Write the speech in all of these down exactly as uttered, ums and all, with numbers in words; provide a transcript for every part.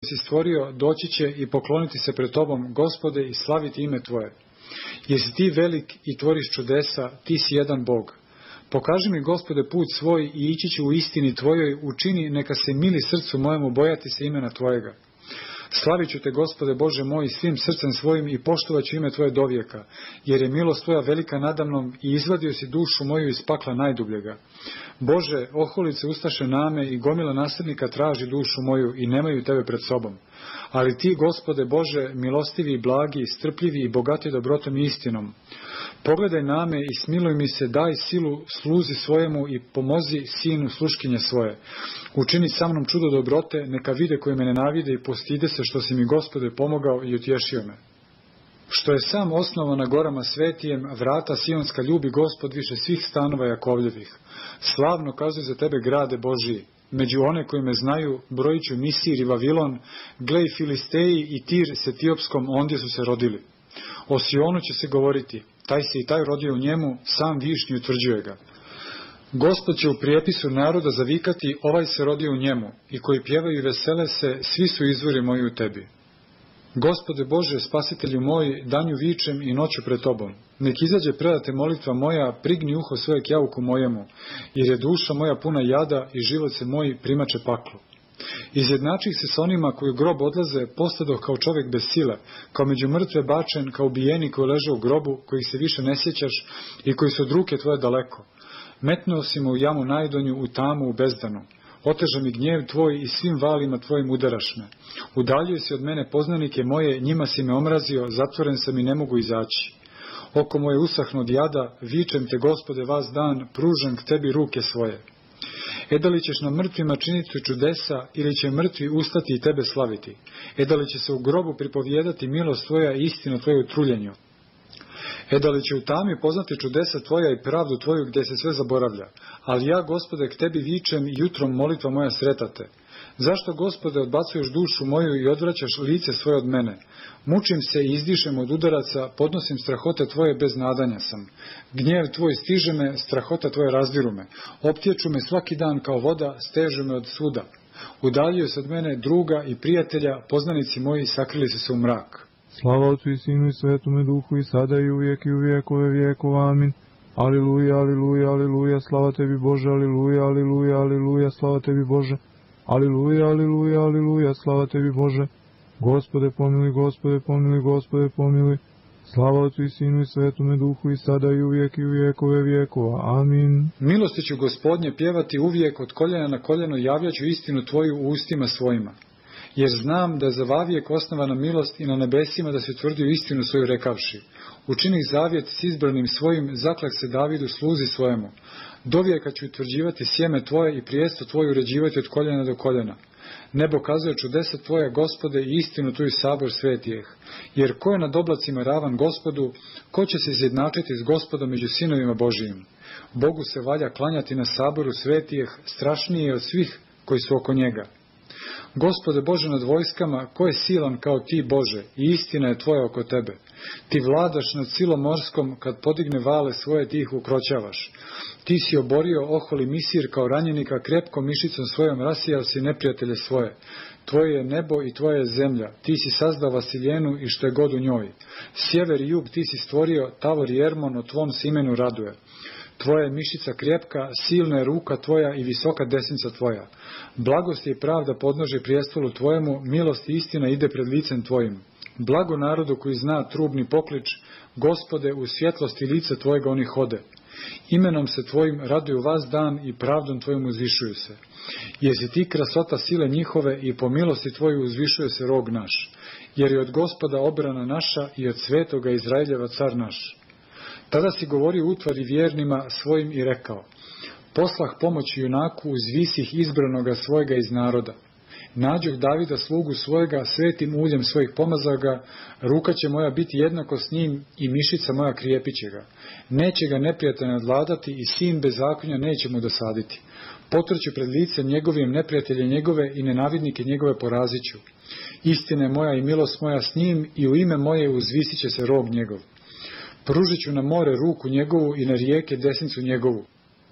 si stvorio, doći će i pokloniti se pred tobom, Gospode, i slaviti ime tvoje. Jesi ti velik i tvoriš čudesa, ti si jedan Bog. Pokaži mi, Gospode, put svoj i ići ću u istini tvojoj, učini neka se mili srcu mojemu bojati se imena tvojega. Slavit ću te, Gospode Bože moj, svim srcem svojim i poštovat ću ime tvoje dovijeka, jer je milost tvoja velika nadamnom i izvadio si dušu moju iz pakla najdubljega. Bože, oholice ustaše name i gomila nasljednika traži dušu moju i nemaju tebe pred sobom. Ali ti, Gospode Bože, milostivi i blagi, strpljivi i bogati dobrotom i istinom. Pogledaj name i smiluj mi se, daj silu sluzi svojemu i pomozi sinu sluškinje svoje. Učini sa mnom čudo dobrote, neka vide koji me nenavide i postide se što si mi, Gospode, pomogao i utješio me. Što je sam osnova na gorama svetijem, vrata sionska ljubi Gospod više svih stanova Jakovljevih. Slavno kazuj za tebe grade Božiji. Među one koji me znaju, brojit ću Misir i Vavilon, glej Filisteji i Tir s Etiopskom, ondje su se rodili. O Sionu će se govoriti, taj se i taj rodio u njemu, sam višnji utvrđuje ga. Gospod će u prijepisu naroda zavikati, ovaj se rodio u njemu, i koji pjevaju i vesele se, svi su izvori moji u tebi. Gospode Bože, spasitelju moj, danju vičem i noću pred tobom. Nek izađe predate molitva moja, prigni uho svoje k jauku mojemu, jer je duša moja puna jada i život se moj primače paklu. Izjednačih se s onima koji u grob odlaze, postadoh kao čovjek bez sile, kao među mrtve bačen, kao ubijeni koji leže u grobu, kojih se više ne sjećaš i koji su od ruke tvoje daleko. Metnuo si me u jamu najdonju, u tamu, u bezdanu. Oteža mi gnjev tvoj i svim valima tvojim udaraš me. Udaljio si od mene poznanike moje, njima si me omrazio, zatvoren sam i ne mogu izaći. Oko moje usahno od jada, vičem te, Gospode, vas dan, pružam k tebi ruke svoje. E da li ćeš na mrtvima činiti čudesa, ili će mrtvi ustati i tebe slaviti? E da li će se u grobu pripovijedati milost tvoja i istinu tvoju truljenju? E da li će u tami poznati čudesa tvoja i pravdu tvoju gdje se sve zaboravlja? Ali ja, Gospode, k tebi vičem i jutrom molitva moja sretate. Zašto, Gospode, odbacuješ dušu moju i odvraćaš lice svoje od mene? Mučim se i izdišem od udaraca, podnosim strahote tvoje, bez nadanja sam. Gnjev tvoj stiže me, strahota tvoje razdiru me. Optječu me svaki dan kao voda, stežu me od suda. Udaljio se od mene druga i prijatelja, poznanici moji sakrili su se u mrak. Slava Otcu i Sinu i Svetome Duhu, i sada i uvijek i u vijekove vijekova. Amin. Aliluja, aliluja, aliluja, slava tebi Bože, aliluja, aliluja, aliluja, slava tebi Bože. Aliluja, aliluja, aliluja, slava tebi Bože. Gospode pomili, Gospode pomili, Gospode pomili. Slava Otcu i Sinu i Svetome Duhu, i sada i uvijek i u vijekove vijekova. Amin. Milosti ću, Gospodnje, pjevati uvijek, od koljena na koljeno javljaću istinu tvoju u ustima svojima. Jer znam da je za vavijek osnovana milost i na nebesima da se tvrdio istinu svoju rekavši. Učini zavjet s izbranim svojim, zaklak se Davidu sluzi svojemu. Dovijeka ću utvrđivati sjeme tvoje i prijesto tvoju uređivati od koljena do koljena. Nebo kazuje čudesa tvoja, Gospode, i istinu tuju sabor svetijeh. Jer ko je nad oblacima ravan Gospodu, ko će se izjednačiti s Gospodom među sinovima Božijim? Bogu se valja klanjati na saboru svetijeh, strašnije je od svih koji su oko njega. Gospode Bože nad vojskama, ko je silan kao ti, Bože, i istina je tvoja oko tebe. Ti vladaš nad silom morskom, kad podigne vale svoje ti ih ukroćavaš. Ti si oborio oholi Misir kao ranjenika, krepkom mišicom svojom rasijao si neprijatelje svoje. Tvoje je nebo i tvoja je zemlja, ti si sazdao Vasiljenu i što je god u njoj. Sjever i jug ti si stvorio, Tavor i Ermon o tvom se imenu raduje. Tvoja je mišica krepka, silna je ruka tvoja i visoka desnica tvoja. Blagost i pravda podnože prijestolu tvojemu, milost i istina ide pred licem tvojim. Blago narodu koji zna trubni poklič, Gospode, u svjetlosti lica tvojega oni hode. Imenom se tvojim raduju vas dan i pravdom tvojim uzvišuju se. Jesi ti krasota sile njihove i po milosti tvoju uzvišuje se rog naš. Jer je od Gospoda obrana naša i od svetoga Izraeljeva car naš. Tada si govorio utvari vjernima svojim i rekao: poslah pomoći junaku, uzvisih izbranoga svojega iz naroda. Nađoh Davida slugu svojega, svetim uljem svojih pomazaga, ruka će moja biti jednako s njim i mišica moja krijepit će ga. Neće ga neprijatelj nadvladati i sin bezakonja neće mu dosaditi. Potrću pred licem njegovim neprijatelje njegove i nenavidnike njegove porazit ću. Istina je moja i milost moja s njim i u ime moje uzvisit će se rog njegov. Pružit ću na more ruku njegovu i na rijeke desnicu njegovu.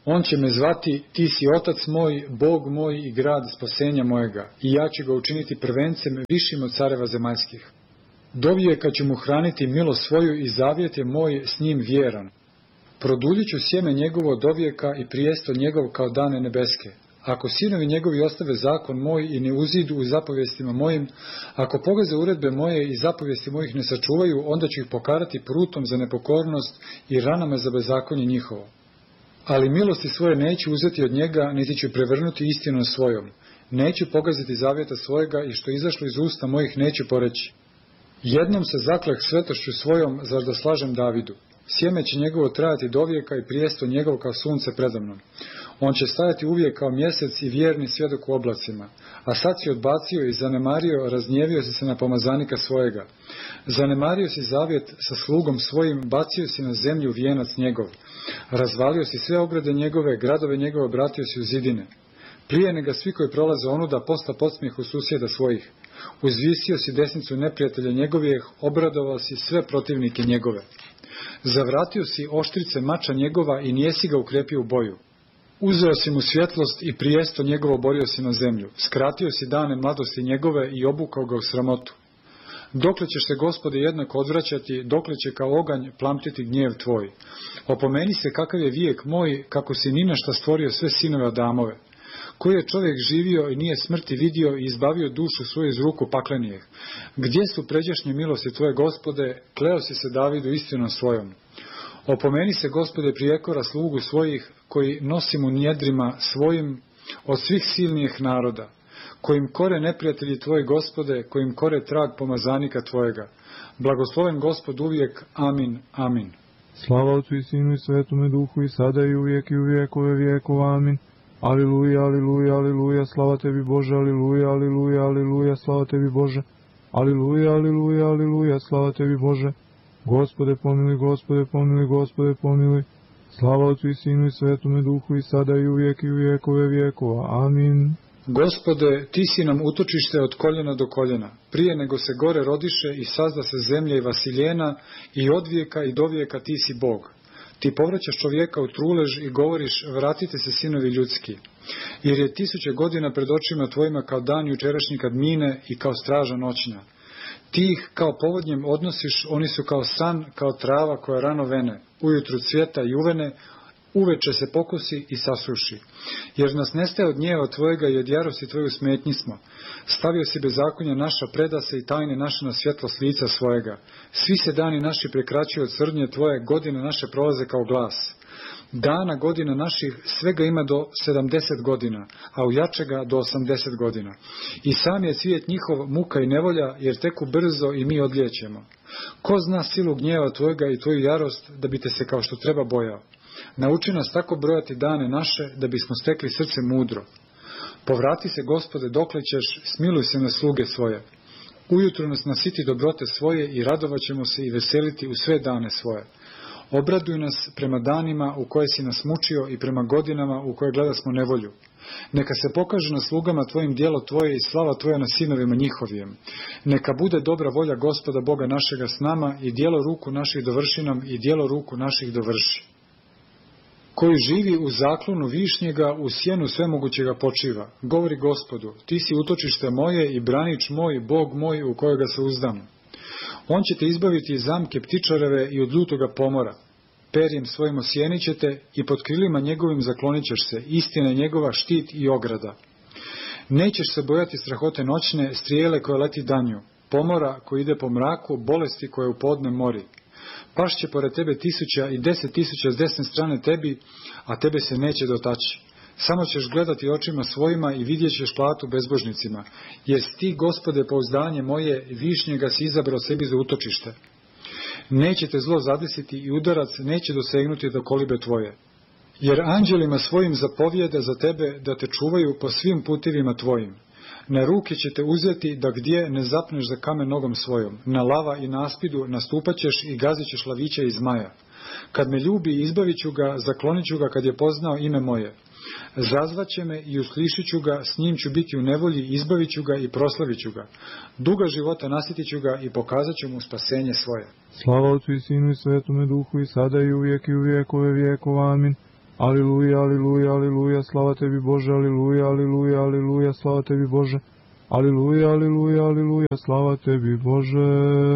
On će me zvati, ti si otac moj, Bog moj i grad spasenja mojega, i ja ću ga učiniti prvencem višim od careva zemaljskih. Dovijeka ću mu hraniti milost svoju i zavjet je moj s njim vjeran. Produljit ću sjeme njegovo dovijeka i prijesto njegov kao dane nebeske. Ako sinovi njegovi ostave zakon moj i ne uzidu u zapovjestima mojim, ako pogaze uredbe moje i zapovjesti mojih ne sačuvaju, onda ću ih pokarati prutom za nepokornost i ranama za bezakonje njihovo. Ali milosti svoje neću uzeti od njega, niti ću prevrnuti istinom svojom. Neću pogaziti zavjeta svojega i što izašlo iz usta mojih neću poreći. Jednom se zakleh svetošću svojom, zar da slažem Davidu. Sjeme će njegovo trajati dovijeka i prijesto njegov kao sunce predamnom. On će stajati uvijek kao mjesec i vjerni svjedok u oblacima. A sad si odbacio i zanemario, raznjevio si se na pomazanika svojega. Zanemario si zavjet sa slugom svojim, bacio si na zemlju vijenac njegov. Razvalio si sve ograde njegove, gradove njegove obratio si u zidine. Plijene ga svi koji prolaze onuda, posta podsmijeh u susjeda svojih. Uzvisio si desnicu neprijatelja njegovih, obradovao si sve protivnike njegove. Zavratio si oštrice mača njegova i nijesi ga ukrepio u boju. Uzeo si mu svjetlost i prijesto njegovo borio si na zemlju. Skratio si dane mladosti njegove i obukao ga u sramotu. Dokle ćeš se, Gospode, jednako odvraćati, dokle će kao oganj plamtiti gnjev tvoj. Opomeni se kakav je vijek moj, kako si ni na šta stvorio sve sinove Adamove. Koji je čovjek živio i nije smrti vidio i izbavio dušu svoju iz ruku paklenijeg. Gdje su pređašnje milosti tvoje, Gospode, kleo si se Davidu istinom svojom. Opomeni se, Gospode, prijekora slugu svojih, koji nosim u njedrima svojim od svih silnijih naroda, kojim kore neprijatelji tvoji, Gospode, kojim kore trag pomazanika tvojega. Blagosloven Gospod uvijek, amin, amin. Slava Otcu i Sinu i Svetome Duhu i sada i uvijek i u vijekove vijekova, amin. Aliluja, aliluja, aliluja, slava tebi Bože, aliluja, aliluja, aliluja, slava tebi Bože. Aliluja, aliluja, aliluja, slava tebi Bože. Gospode pomiluj, Gospode pomiluj, Gospode pomiluj. Slava Otcu i Sinu i Svetome Duhu i sada i uvijek i u vijekove vijekova. Amin. Gospode, ti si nam utočište od koljena do koljena, prije nego se gore rodiše i sazda se zemlja i vasiljena, i od vijeka i do vijeka ti si Bog. Ti povraćaš čovjeka u trulež i govoriš, vratite se sinovi ljudski. Jer je tisuće godina pred očima tvojima kao dan jučerašnji kad mine i kao straža noćna. Ti ih kao povodnjem odnosiš, oni su kao san, kao trava koja rano vene, ujutru cvjeta i uvene, uveče se pokosi i sasuši. Jer nas nestaje od gnjeva tvojega i od jarosti tvoju smetnji smo. Stavio si bezakonja naša, preda se i tajne naše na svjetlost lica svojega. Svi se dani naši prekraćuju od srdnje tvoje, godine naše prolaze kao glas. Dana godina naših svega ima do sedamdeset godina, a u jačega do osamdeset godina. I sam je svijet njihov muka i nevolja, jer teku brzo i mi odlijećemo. Ko zna silu gnjeva tvojega i tvoju jarost, da bi te se kao što treba bojao? Nauči nas tako brojati dane naše, da bismo stekli srce mudro. Povrati se, Gospode, dokle ćeš, smiluj se na sluge svoje. Ujutro nas nasiti dobrote svoje i radovat ćemo se i veseliti u sve dane svoje. Obraduj nas prema danima u koje si nas mučio i prema godinama u koje gledasmo nevolju. Neka se pokaže na slugama tvojim djelo tvoje i slava tvoja na sinovima njihovijem. Neka bude dobra volja Gospoda Boga našega s nama i djelo ruku naših dovrši nam i djelo ruku naših dovrši. Koji živi u zaklonu višnjega, u sjenu svemogućega počiva. Govori Gospodu, ti si utočište moje i branič moj, Bog moj u kojega se uzdam. On će te izbaviti iz zamke ptičareve i od ljutoga pomora. Perjem svojim osjenit ćete i pod krilima njegovim zaklonit ćeš se, istina njegova štit i ograda. Nećeš se bojati strahote noćne, strijele koje leti danju, pomora koji ide po mraku, bolesti koje u podne mori. Pašće pored tebe tisuća i deset tisuća s desne strane tebi, a tebe se neće dotaći. Samo ćeš gledati očima svojima i vidjet ćeš platu bezbožnicima. Jesi ti, Gospode, pouzdanje moje, višnjega si izabrao sebi za utočište. Neće te zlo zadesiti i udarac neće dosegnuti do kolibe tvoje. Jer anđelima svojim zapovjede za tebe da te čuvaju po svim putivima tvojim. Na ruke će te uzeti da gdje ne zapneš za kamen nogom svojom. Na lava i na aspidu nastupat ćeš i gazit ćeš lavića i zmaja. Kad me ljubi, izbavit ću ga, zaklonit ću ga kad je poznao ime moje. Zazvaće me i uslišit ću ga, s njim ću biti u nevolji, izbavit ću ga i proslavit ću ga. Duga života nasitit ću ga i pokazat ću mu spasenje svoje. Slava Otcu i Sinu i Svetome Duhu i sada i uvijek i u vijekove vijekova, amin. Aliluja, aliluja, aliluja, slava tebi Bože, aliluja, aliluja, aliluja, slava tebi Bože. Aliluja, aliluja, aliluja, slava tebi Bože.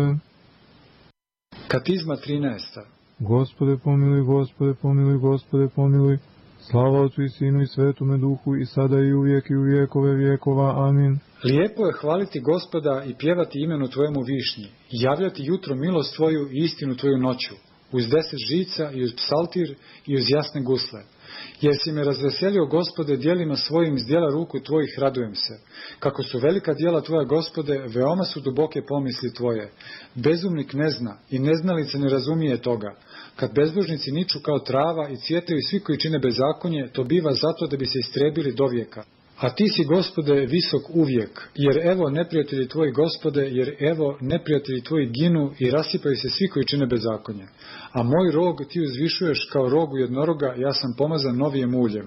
Katizma trinaesta. Gospode pomiluj, Gospode pomiluj, Gospode pomiluj. Slava Otcu i Sinu i Svetome Duhu i sada i uvijek i u vijekove vijekova. Amin. Lijepo je hvaliti Gospoda i pjevati imenu Tvojemu višnji, javljati jutro milost Tvoju i istinu Tvoju noću, uz deset žica i uz psaltir i uz jasne gusle. Jer si me razveselio, Gospode, djelima svojim iz djela ruku Tvojih radujem se. Kako su velika djela Tvoja, Gospode, veoma su duboke pomisli Tvoje. Bezumnik ne zna i neznalica ne razumije toga. Kad bezbožnici niču kao trava i cvjetaju svi koji čine bezakonje, to biva zato da bi se istrebili do vijeka. A ti si, Gospode, visok uvijek, jer evo neprijatelji Tvoji, Gospode, jer evo neprijatelji Tvoji ginu i rasipaju se svi koji čine bezakonje. A moj rog ti uzvišuješ kao rogu jednoroga, ja sam pomazan novijem uljem.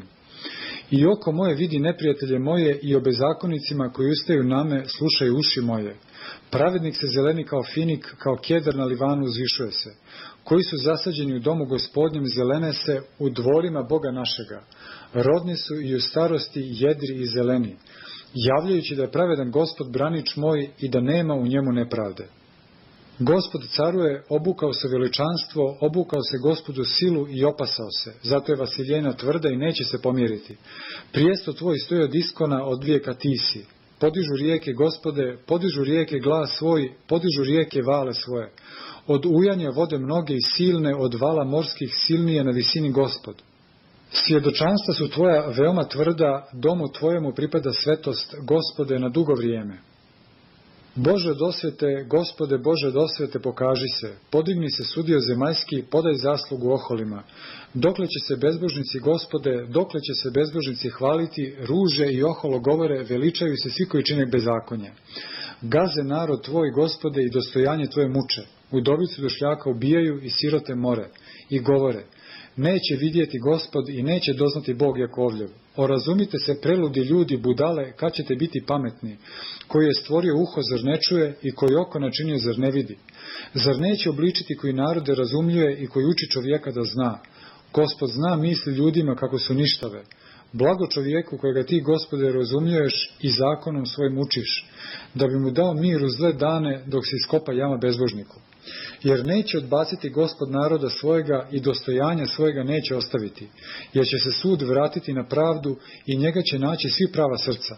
I oko moje vidi neprijatelje moje i o bezakonicima koji ustaju na me slušaju uši moje. Pravednik se zeleni kao finik, kao kedar na Livanu uzvišuje se. Koji su zasađeni u domu Gospodnjem zelene se u dvorima Boga našega. Rodni su i u starosti jedri i zeleni, javljajući da je pravedan Gospod branič moj i da nema u njemu nepravde. Gospod caruje, obukao se veličanstvo, obukao se Gospodu silu i opasao se, zato je Vasiljena tvrda i neće se pomjeriti. Prijesto tvoj stoji od iskona, od vijeka ti si. Podižu rijeke, Gospode, podižu rijeke glas svoj, podižu rijeke vale svoje. Od ujanja vode mnoge i silne, od vala morskih silnije na visini Gospod. Svjedočanstva su tvoja veoma tvrda, domu tvojemu pripada svetost, Gospode, na dugo vrijeme. Bože od osvete, Gospode, Bože od osvete, pokaži se, podigni se sudio zemaljski, podaj zaslugu oholima. Dokle će se bezbožnici, Gospode, dokle će se bezbožnici hvaliti, ruže i oholo govore, veličaju se svi koji čine bezakonje. Gaze narod tvoj, Gospode, i dostojanje tvoje muče. Udovicu došljaka ubijaju i sirote more. I govore, neće vidjeti Gospod i neće doznati Bog Jakovljev. Orazumite se, preludi ljudi, budale, kad ćete biti pametni. Koji je stvorio uho, zar ne čuje, i koji oko načinio, zar ne vidi. Zar neće obličiti koji narode razumljuje i koji uči čovjeka da zna. Gospod zna misli ljudima kako su ništave. Blago čovjeku kojega ti, Gospode, razumljuješ i zakonom svojim učiš, da bi mu dao mir u zle dane dok se iskopa jama bezbožniku. Jer neće odbaciti Gospod naroda svojega i dostojanja svojega neće ostaviti, jer će se sud vratiti na pravdu i njega će naći svi prava srca.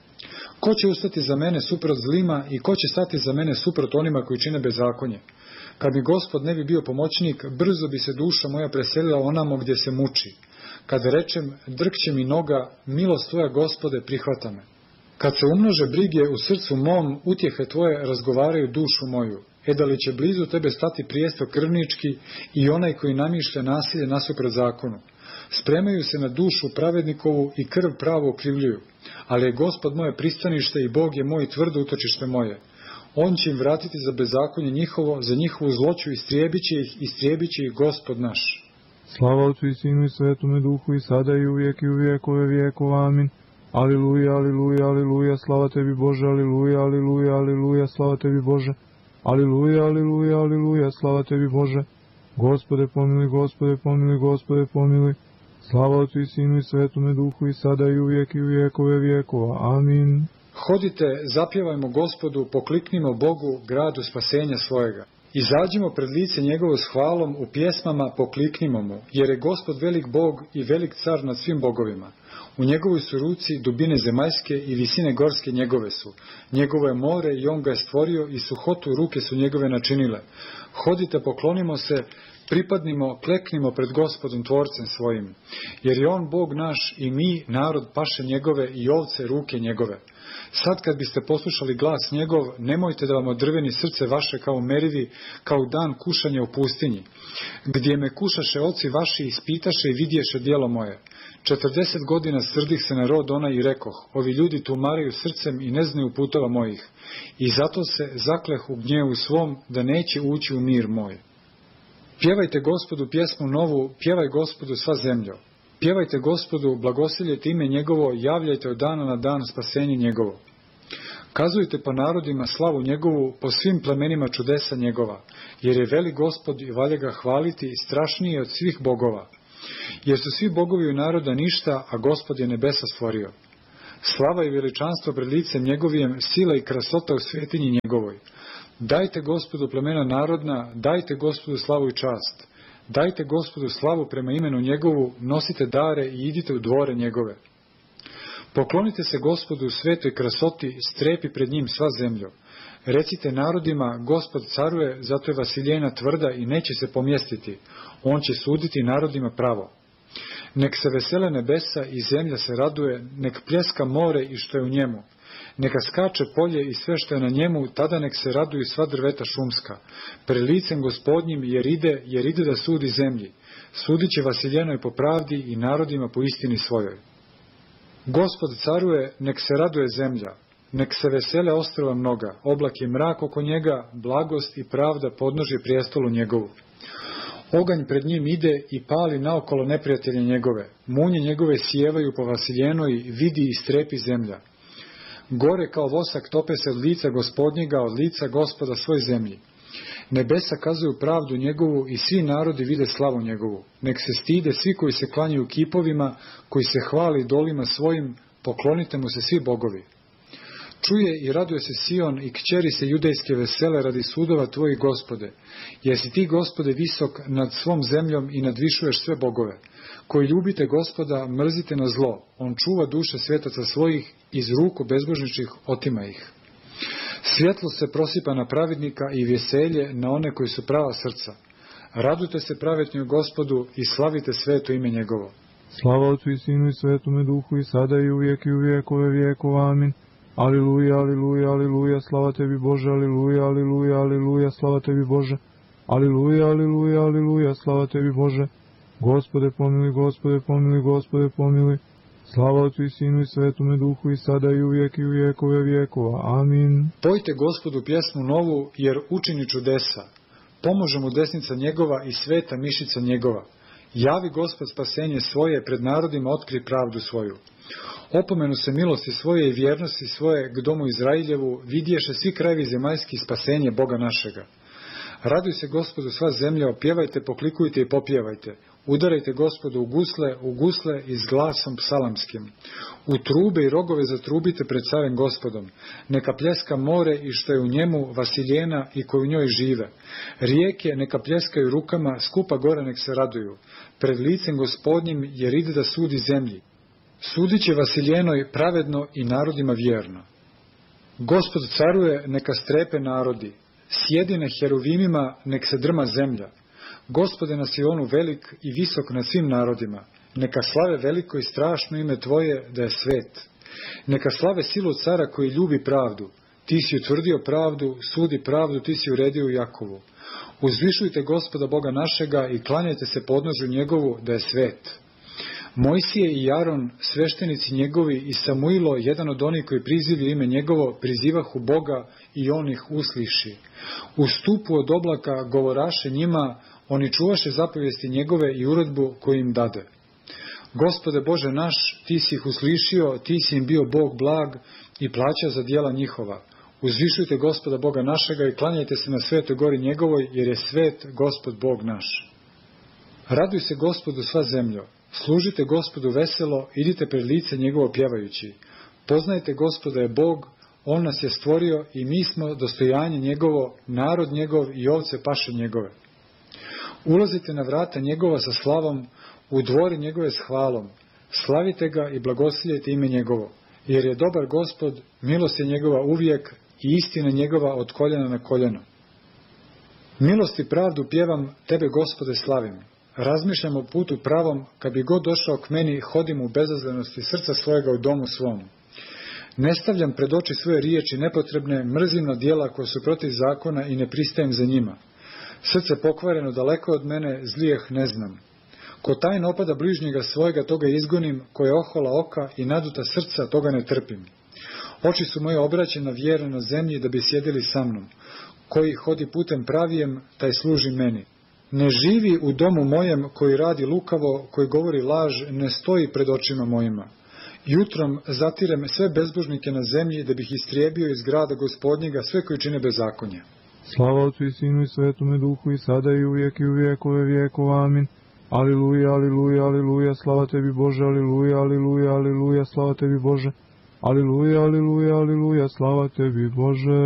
Ko će ustati za mene suprot zlima i ko će stati za mene suprot onima koji čine bezakonje? Kad mi Gospod ne bi bio pomoćnik, brzo bi se duša moja preselila onamo gdje se muči. Kad rečem, drkće mi noga, milost tvoja, Gospode, prihvata me. Kad se umnože brige u srcu mom, utjehe tvoje razgovaraju dušu moju. E da li će blizu tebe stati prijesto krvnički i onaj koji namišlja nasilje nasuprot zakonu? Spremaju se na dušu pravednikovu i krv pravo okrivljuju. Ali je Gospod moje pristanište i Bog je moj tvrdo utočište moje. On će im vratiti za bezakonje njihovo, za njihovu zloću istrijebit će ih, istrijebit će ih Gospod naš. Slava Otcu i Sinu i Svetome Duhu i sada i uvijek i u vijekove vijekova. Amin. Aliluja, aliluja, aliluja, slava tebi Bože, aliluja, aliluja, aliluja, slava tebi Bože. Aliluja, aliluja, aliluja, slava tebi Bože. Gospode pomiluj, Gospode pomiluj, Gospode pomiluj. Slava Otcu i Sinu i Svetome Duhu i sada i uvijek i u vijekove vijekova. Amin. Hodite, zapjevajmo Gospodu, pokliknimo Bogu, gradu spasenja svojega. Izađimo pred lice njegovo s hvalom, u pjesmama pokliknimo mu, jer je Gospod velik Bog i velik car nad svim bogovima. U njegovoj su ruci dubine zemaljske i visine gorske njegove su. Njegovo je more i on ga je stvorio i suhotu ruke su njegove načinile. Hodite, poklonimo se, pripadnimo, kleknimo pred Gospodom tvorcem svojim. Jer je on Bog naš i mi, narod paše njegove i ovce ruke njegove. Sad kad biste poslušali glas njegov, nemojte da vam odrveni srce vaše kao u merivi, kao u dan kušanja u pustinji, gdje me kušaše oci vaši, ispitaše i vidješe djelo moje. Četrdeset godina srdih se na rod onaj i rekoh, ovi ljudi tumaraju srcem i ne znaju putova mojih, i zato se zakleh u gnjevu svom, da neće ući u mir moj. Pjevajte Gospodu pjesmu novu, pjevaj Gospodu sva zemljo. Pjevajte Gospodu, blagosiljete ime njegovo, javljajte od dana na dan spasenje njegovo. Kazujte po narodima slavu njegovu, po svim plemenima čudesa njegova, jer je veli Gospod i valja ga hvaliti, strašniji od svih bogova. Jer su svi bogovi u naroda ništa, a Gospod je nebesa stvorio. Slava i veličanstvo pred licem njegovijem, sila i krasota u svetinji njegovoj. Dajte Gospodu plemena narodna, dajte Gospodu slavu i čast. Dajte Gospodu slavu prema imenu njegovu, nosite dare i idite u dvore njegove. Poklonite se Gospodu u svetoj krasoti, strepi pred njim sva zemljo. Recite narodima, Gospod caruje, zato je Vasiljena tvrda i neće se pomjestiti. On će suditi narodima pravo. Nek se vesele nebesa i zemlja se raduje, nek pljeska more i što je u njemu. Neka skače polje i sve što je na njemu, tada nek se raduju sva drveta šumska. Pred licem Gospodnjim jer ide, jer ide da sudi zemlji. Sudit će Vasiljenoj po pravdi i narodima po istini svojoj. Gospod caruje, nek se raduje zemlja. Nek se vesele ostrva mnoga, oblak i mrak oko njega, blagost i pravda podnoži prijestolu njegovu. Oganj pred njim ide i pali naokolo neprijatelje njegove. Munje njegove sjevaju po Vasiljenoj, vidi i strepi zemlja. Gore kao vosak tope se od lica Gospodnjega, od lica Gospoda svoj zemlji. Nebesa kazuju pravdu njegovu i svi narodi vide slavu njegovu. Nek se stide svi koji se klanjaju kipovima, koji se hvali idolima svojim, poklonite mu se svi bogovi. Čuje i raduje se Sion i kćeri se judejske vesele radi sudova tvojih, Gospode. Jesi ti, Gospode, visok nad svom zemljom i nadvišuješ sve bogove. Koji ljubite Gospoda, mrzite na zlo. On čuva duše svetaca svojih, iz ruku bezbožničkih otima ih. Svjetlo se prosipa na pravednika i veselje na one koji su prava srca. Radujte se pravednju Gospodu i slavite sveto ime njegovo. Slava Otcu i Sinu i Svetome Duhu i sada i uvijek i u vijekove vijekova. Amin. Aliluja, aliluja, aliluja, slava tebi Bože, aliluja, aliluja, aliluja, slava tebi Bože. Aliluja, aliluja, aliluja, slava tebi Bože. Gospode pomili, Gospode pomili, Gospode pomili. Slava Otcu i Sinu i Svetome Duhu i sada i uvijek i u vijekove vijekova. Amin. Pojte Gospodu pjesmu novu, jer učini čudesa. Pomože mu desnica njegova i sveta mišica njegova. Javi Gospod spasenje svoje, pred narodima otkri pravdu svoju. Opomenu se milosti svoje i vjernosti svoje k domu Izrailjevu, vidješe svi krajevi zemaljski spasenje Boga našega. Raduj se Gospodu sva zemlja, opjevajte, poklikujte i popjevajte. Udarajte Gospodu u gusle, u gusle i s glasom psalamskim. U trube i rogove zatrubite pred carem Gospodom. Neka pljeska more i što je u njemu, Vasiljena i koji u njoj žive. Rijeke neka pljeskaju rukama, skupa gora nek se raduju. Pred licem Gospodnjim jer ide da sudi zemlji. Sudit će Vasiljenoj pravedno i narodima vjerno. Gospod caruje, neka strepe narodi. Sjedi na heruvimima, nek se drma zemlja. Gospode na Sionu velik i visok nad svim narodima. Neka slave veliko i strašno ime tvoje, da je svet. Neka slave silu cara koji ljubi pravdu. Ti si utvrdio pravdu, sudi pravdu, ti si uredio u Jakovu. Uzvišujte Gospoda Boga našega i klanjajte se podnožju njegovu, da je svet. Mojsije i Jaron, sveštenici njegovi, i Samuilo, jedan od onih koji prizivlju ime njegovo, prizivahu Boga i on ih usliši. U stupu od oblaka govoraše njima, oni čuvaše zapovijesti njegove i uredbu koju im dade. Gospode Bože naš, ti si ih uslišio, ti si im bio Bog blag i plaća za djela njihova. Uzvišujte Gospoda Boga našega i klanjajte se na svetoj gori njegovoj, jer je svet Gospod Bog naš. Raduj se Gospodu sva zemljo. Služite Gospodu veselo, idite pred lice njegovo pjevajući. Poznajte Gospoda je Bog, on nas je stvorio i mi smo dostojanje njegovo, narod njegov i ovce paše njegove. Ulazite na vrata njegova sa slavom, u dvori njegove s hvalom. Slavite ga i blagosiljajte ime njegovo, jer je dobar Gospod, milost je njegova uvijek i istina njegova od koljena na koljeno. Milost i pravdu pjevam, tebe Gospode slavim. Razmišljam o putu pravom, kad bi god došao k meni, hodim u bezazlenosti srca svojega u domu svom. Ne stavljam pred oči svoje riječi nepotrebne, mrzim na djela koja su protiv zakona i ne pristajem za njima. Srce pokvareno daleko od mene, zlijeh ne znam. Ko tajno opada bližnjega svojega, toga izgonim, ko je ohola oka i naduta srca, toga ne trpim. Oči su moje obraćene vjerne na zemlji da bi sjedili sa mnom. Koji hodi putem pravijem, taj služi meni. Ne živi u domu mojem koji radi lukavo, koji govori laž, ne stoji pred očima mojima. Jutrom zatirem sve bezbožnike na zemlji da bih istrijebio iz grada Gospodnjega sve koji čine bezakonje. Slava Otcu i Sinu i Svetome Duhu i sada i uvijek i u vijekove vijekova. Amin. Aliluja, aliluja, aliluja, slava tebi Bože, aliluja, aliluja, aliluja, slava tebi Bože. Aliluja, aliluja, aliluja, slava tebi Bože.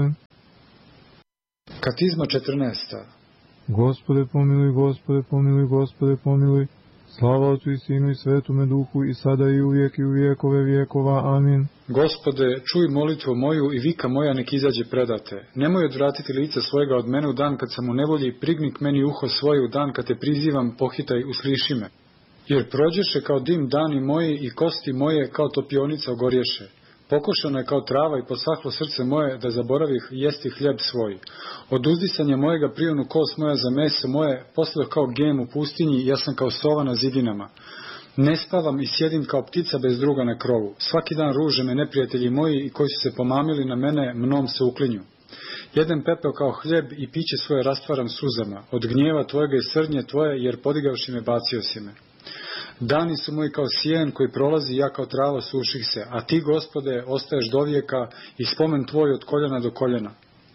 Katizma četrnaesta. Gospode pomiluj, Gospode pomiluj, Gospode pomiluj. Slava Otcu i Sinu i Svetome Duhu i sada i uvijek i u vijekove vijekova. Amin. Gospode, čuj molitvu moju i vika moja nek izađe predate. Nemoj odvratiti lice svojega od mene u dan kad sam u nevolji, prigni k meni uho svoje u dan kad te prizivam, pohitaj, usliši me. Jer prođeše kao dim dani moji i kosti moje kao topionica ogorješe. Pokošano je kao trava i posahlo srce moje da zaboravih jesti hljeb svoj. Od uzdisanja mojega prijunu kost moja za meso moje, postao kao gem u pustinji, ja sam kao sova na zidinama. Ne spavam i sjedim kao ptica bez druga na krovu. Svaki dan ruže me neprijatelji moji i koji su se pomamili na mene, mnom se uklinju. Jedem pepeo kao hljeb i piće svoje rastvaram suzama. Od gnjeva tvojega i srdnje tvoje, jer podigavši me bacio si me. Dani su moji kao sjen koji prolazi, ja kao trava suših se, a ti, Gospode, ostaješ dovijeka i spomen tvoj od koljena do koljena.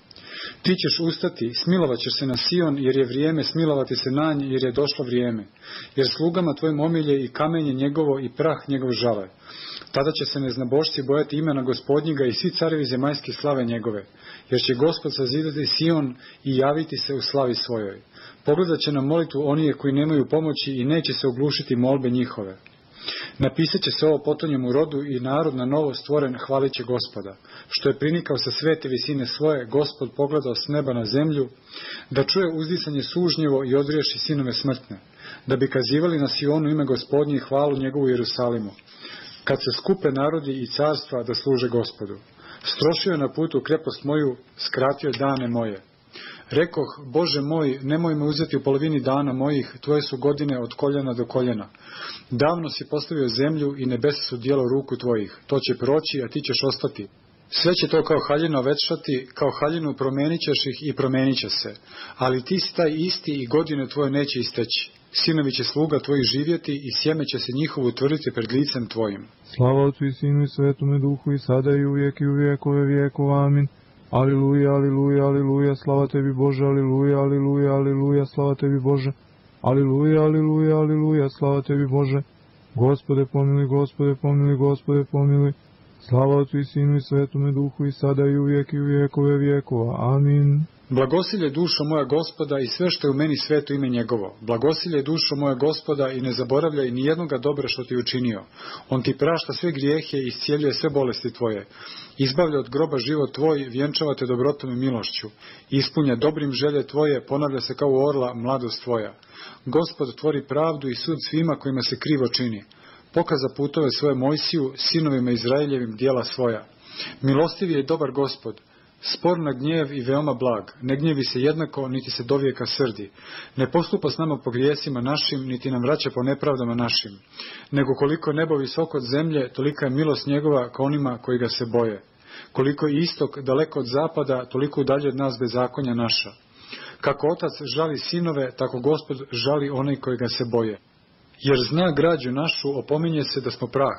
Ti ćeš ustati, smilovat ćeš se na Sion, jer je vrijeme smilovati se na nj, jer je došlo vrijeme. Jer slugama tvojim omilje i kamenje njegovo i prah njegov žale. Tada će se neznabošci bojati imena Gospodnjega i svi carevi zemaljski slave njegove. Jer će Gospod sazidati Sion i javiti se u slavi svojoj. Pogledat će na molitvu onije koji nemaju pomoći i neće se oglušiti molbe njihove. Napisat će se ovo potonjem u rodu i narod na novo stvoren hvalit će Gospoda. Što je prinikao sa svete visine svoje, Gospod pogledao s neba na zemlju, da čuje uzdisanje sužnjevo i odriješi sinove smrtne, da bi kazivali na Sionu ime Gospodnje i hvalu njegovu Jerusalimu, kad se skupe narodi i carstva da služe Gospodu. Strošio je na putu krepost moju, skratio je dane moje. Rekoh, Bože moj, nemoj me uzeti u polovini dana mojih, tvoje su godine od koljena do koljena. Davno si postavio zemlju i nebesa su dijelo ruku tvojih. To će proći, a ti ćeš ostati. Sve će to kao haljinu večati, kao haljinu promenit ćeš ih i promenit će se. Ali ti si taj isti i godine tvoje neće isteći. Sinovi će sluga tvojih živjeti i sjeme će se njihovo utvrditi pred licem tvojim. Slava Otcu i Sinu i Svetome Duhu i sada i uvijek i u vijekove vijekova. Amin. Aliluja, aliluja, aliluja, slava tebi Bože, aliluja, aliluja, aliluja, slava tebi Bože. Aliluja, aliluja, aliluja, slava tebi Bože. Gospode pomiluj, Gospode pomiluj, Gospode pomiluj. Slava Otcu i Sinu i Svetome Duhu i sada i uvijek i u vijekove vijekova. Amin. Blagosilje dušo moja Gospoda i sve što je u meni sveto ime njegovo. Blagosilje dušo moja Gospoda i ne zaboravljaj ni jednoga dobra što ti učinio. On ti prašta sve grijehe i iscijeljuje sve bolesti tvoje. Izbavlja od groba život tvoj, vjenčava te dobrotom i milošću. Ispunja dobrim želje tvoje, ponavlja se kao u orla mladost tvoja. Gospod tvori pravdu i sud svima kojima se krivo čini. Pokaza putove svoje Mojsiju, sinovima Izraeljevim dijela svoja. Milostiv je i dobar Gospod, spor na gnjev i veoma blag. Ne gnjevi se jednako, niti se dovijeka srdi. Ne postupa s nama po grijesima našim, niti nam vraća po nepravdama našim. Nego koliko nebo visoko od zemlje, tolika je milost njegova ka onima koji ga se boje. Koliko je istok daleko od zapada, toliko udalje od nas bezakonja naša. Kako otac žali sinove, tako Gospod žali one koji ga se boje. Jer zna građu našu, opominje se da smo prah.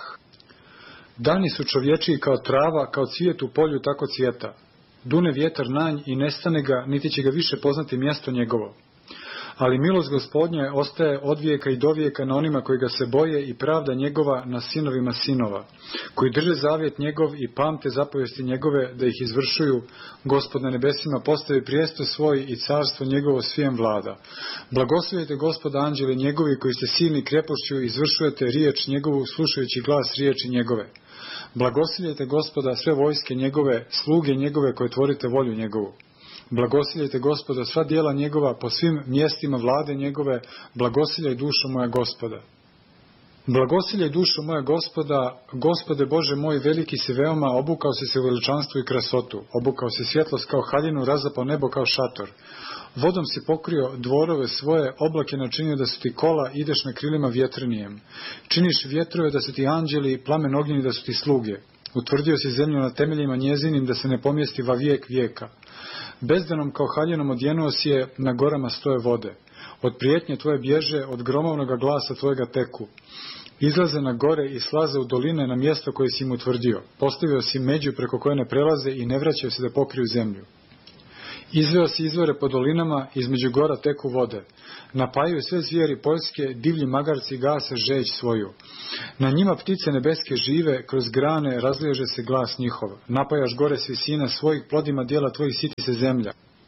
Dani su čovječiji kao trava, kao cvijet u polju, tako cvjeta. Dune vjetar nanj i nestane ga, niti će ga više poznati mjesto njegovo. Ali milost Gospodnja ostaje od vijeka i do vijeka na onima koji ga se boje i pravda njegova na sinovima sinova, koji drže zavjet njegov i pamte zapovesti njegove da ih izvršuju. Gospod na nebesima postavi prijestol svoj i carstvo njegovo svijem vlada. Blagoslovite Gospoda anđeli njegovi koji ste silni krepošću i izvršujete riječ njegovu slušajući glas riječi njegove. Blagosiljajte Gospoda sve vojske njegove, sluge njegove koje tvorite volju njegovu. Blagosiljajte Gospoda sva djela njegova po svim mjestima vlade njegove, blagosiljaj dušo moja Gospoda. Blagosiljaj dušo moja Gospoda, Gospode Bože moj, veliki si veoma, obukao si se u veličanstvu i krasotu, obukao si svjetlost kao haljinu, razapao nebo kao šator. Vodom si pokrio dvorove svoje, oblake načinio da su ti kola, ideš na krilima vjetrenijem. Činiš vjetrove da su ti anđeli i plamen ognjeni da su ti sluge. Utvrdio si zemlju na temeljima njezinim da se ne pomjesti va vijek vijeka. Bezdanom kao haljinom odjenuo si je, na gorama stoje vode. Od prijetnje tvoje bježe, od gromovnoga glasa tvojega teku. Izlaze na gore i slaze u doline na mjesto koje si im utvrdio. Postavio si među preko koje ne prelaze i ne vraćaju se da pokriju zemlju. Izveo si izvore po dolinama, između gora teku vode. Napajaju sve zvijeri poljske, divlji magarci gase žeđ svoju. Na njima ptice nebeske žive, kroz grane razliježe se glas njihov. Napajaš gore s visina svojih, plodima dijela tvojih siti se zemlja.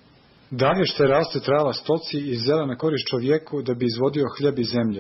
Dalješ te raste trava stoci i zelena korist čovjeku, da bi izvodio hljeb iz zemlje.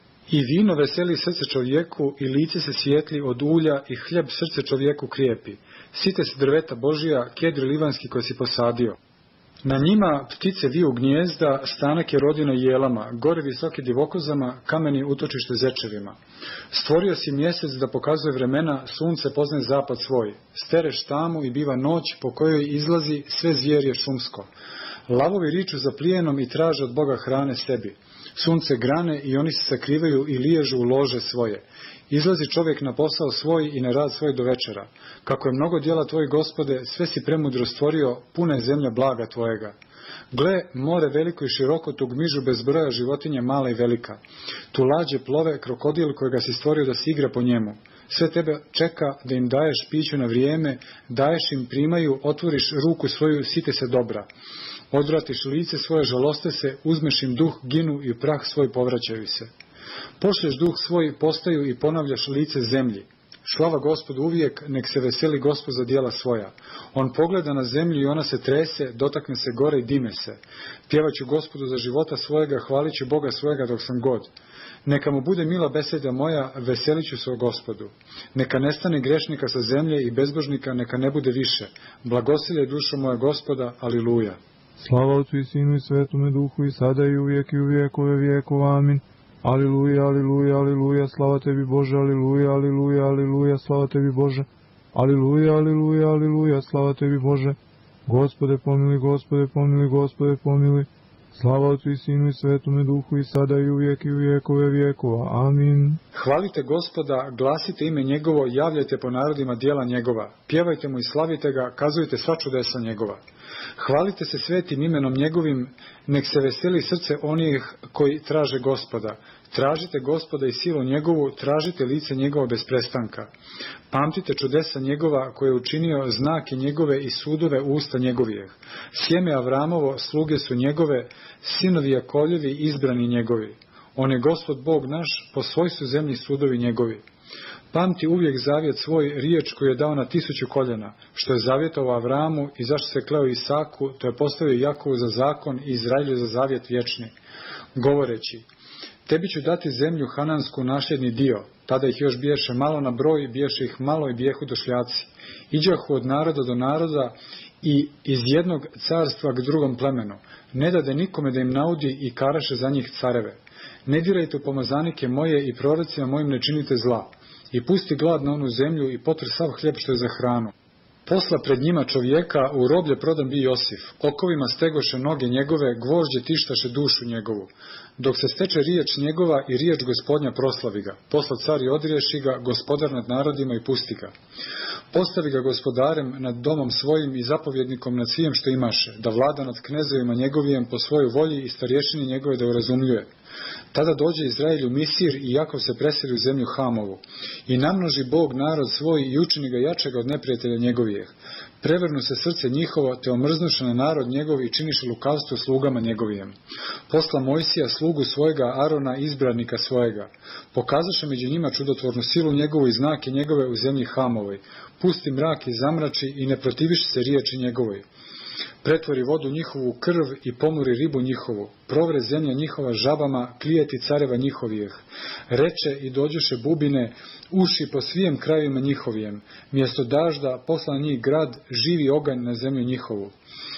I vino veseli srce čovjeku, i lice se svijetli od ulja, i hljeb srce čovjeku krijepi. Site se drveta Božija, kedri livanski koji si posadio. Na njima ptice viju gnijezda, stanak je rodina jelama, gore visoke divokozama, kameni utočište zečevima. Stvorio si mjesec da pokazuje vremena, sunce poznaje zapad svoj. Stereš tamu i biva noć po kojoj izlazi sve zvijerje šumsko. Lavovi riču za plijenom i traže od Boga hrane sebi. Sunce grane i oni se sakrivaju i liježu u lože svoje. Izlazi čovjek na posao svoj i na rad svoj do večera. Kako je mnogo djela tvoji, Gospode, sve si premudro stvorio, puna je zemlja blaga tvojega. Gle, more veliko i široko, tu gmižu bez broja životinja mala i velika. Tu lađe plove, krokodil kojega si stvorio da se igra po njemu. Sve tebe čeka da im daješ piću na vrijeme, daješ im primaju, otvoriš ruku svoju, site se dobra. Odvratiš lice svoje, žaloste se, uzmeš im duh, ginu i u prah svoj povraćaju se. Pošlješ duh svoj, postaju i ponavljaš lice zemlji. Slava Gospodu uvijek, nek se veseli Gospod za djela svoja. On pogleda na zemlju i ona se trese, dotakne se gore i dime se. Pjevaću Gospodu za života svojega, hvalit ću Boga svojega dok sam god. Neka mu bude mila beseda moja, veselit ću se o Gospodu. Neka nestane grešnika sa zemlje i bezbožnika, neka ne bude više. Blagosilje dušo moja Gospoda, aliluja. Slava Otcu i Sinu i Svetome Duhu, i sada i uvijek i u vijekove vijekova, amin. Aliluja, aliluja, aliluja, slava tebi Bože, aliluja, aliluja, aliluja, slava tebi Bože. Aliluja, aliluja, aliluja, slava tebi Bože. Gospode pomili, Gospode pomili, Gospode pomili. Slava Otcu i Sinu i Svetome Duhu, i sada i uvijek i u vijekove vijekova, amin. Hvalite Gospoda, glasite ime njegovo, javljajte po narodima djela njegova. Pjevajte mu i slavite ga, kazujte sva čudesa njegova. Hvalite se svetim imenom njegovim, nek se veseli srce onih koji traže Gospoda. Tražite Gospoda i silu njegovu, tražite lice njegovo bez prestanka. Pamtite čudesa njegova koje je učinio, znake njegove i sudove usta njegovijeh. Sjeme Avramovo, sluge su njegove, sinovi Jakovljevi, izbrani njegovi. On je Gospod Bog naš, po svoj su zemlji sudovi njegovi. Pamti uvijek zavjet svoj, riječ koju je dao na tisuću koljena, što je zavjetao Avramu i zašto se kleo Isaku, to je postavio Jakovu za zakon i Izraelju za zavjet vječni, govoreći: tebi ću dati zemlju hanansku nasljedni dio. Tada ih još biješe malo na broj, biješe ih malo i bijehu došljaci. Iđahu od naroda do naroda i iz jednog carstva k drugom plemenu. Ne dade nikome da im naudi i karaše za njih careve. Ne dirajte u pomazanike moje i prorocima mojim ne činite zla. I pusti glad na onu zemlju i potr sav hljeb što je za hranu. Posla pred njima čovjeka, u roblje prodan bi Josif. Okovima stegoše noge njegove, gvožđe tištaše dušu njegovu. Dok se steče riječ njegova i riječ Gospodnja proslavi ga. Posla car i odriješi ga, gospodar nad narodima i pusti ga. Postavi ga gospodarem nad domom svojim i zapovjednikom nad svijem što imaše, da vlada nad knezovima njegovijem po svojoj volji i starješini njegove da urazumljuje. Tada dođe Izrael u Misir i Jakov se preseli u zemlju Hamovu. I namnoži Bog narod svoj i učini ga jačega od neprijatelja njegovijeh. Prevrnu se srce njihovo, te omrznuše na narod njegov i činiše lukavstvo slugama njegovijem. Posla Mojsija slugu svojega, Arona izbranika svojega. Pokazaše među njima čudotvornu silu njegovu i znake njegove u zemlji Hamovoj. Pusti mrak i zamrači i ne protiviši se riječi njegovoj. Pretvori vodu njihovu u krv i pomori ribu njihovu. Provre zemlja njihova žabama, klijeti careva njihovijeh. Reče i dođuše bubine, uši po svijem krajevima njihovijem. Mjesto dažda posla na njih grad, živi oganj na zemlju njihovu.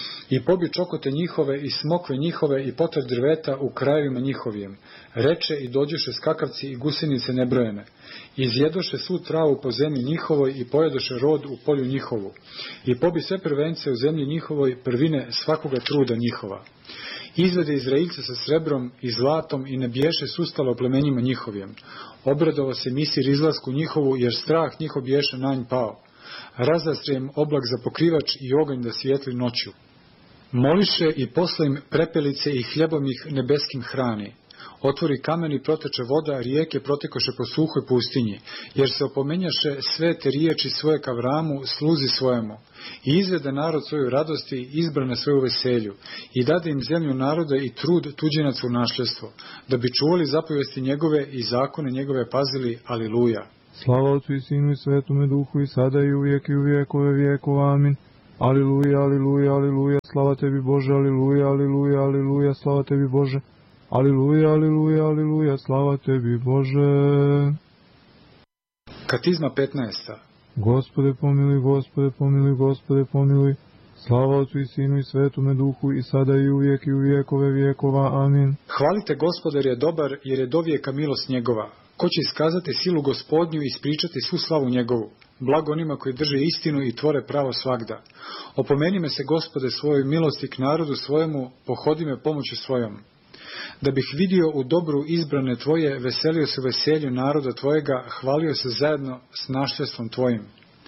I pobi čokote njihove i smokve njihove i potr drveta u krajevima njihovijem. Reče i dođuše skakavci i gusenice nebrojene. Izjedoše svu travu po zemlji njihovoj i pojedoše rod u polju njihovu. I pobi sve prvence u zemlji njihovoj, prvine svakoga truda njihova. Izvede Izraelce sa srebrom i zlatom i ne biješe sustalo plemenjima njihovijem. Obradovao se Misir izlasku njihovu, jer strah njihov biješe na nj pao. Razdastrijem oblak za pokrivač i oganj da svijetli noću. Moliše i posla im prepelice i hljebom ih nebeskim hrani. Otvori kamen i proteče voda, rijeke protekoše po suhoj pustinji, jer se opomenjaše sve te riječi svoje ka Avramu, sluzi svojemu. I izvede narod svoju radosti, izbrane svoju veselju, i dade im zemlju naroda i trud tuđinaca u nasljedstvo, da bi čuvali zapovesti njegove i zakone njegove pazili. Aliluja. Slava Otcu i Sinu i Svetome Duhu i sada i uvijek i u vijekove vijekova. Amin. Aliluja, aliluja, aliluja, slava tebi Bože, aliluja, aliluja, aliluja, slava tebi Bože. Aliluja, aliluja, aliluja, slava tebi Bože. Katizma petnaesta. Gospode pomiluj, Gospode pomiluj, Gospode pomiluj. Slava Otcu i Sinu i Svetome Duhu i sada i uvijek i u vijekove vijekova. Amin. Hvalite Gospoda jer je dobar, jer je dovijeka milost njegova. Ko će iskazati silu Gospodnju i ispričati svu slavu njegovu? Blago onima koji drže istinu i tvore pravo svagda. Opomeni me se, Gospode, svojoj milosti k narodu svojemu, pohodi me pomoću svojom. Da bih vidio u dobru izbrane tvoje, veselio se veselju naroda tvojega, hvalio se zajedno s nasljedstvom tvojim.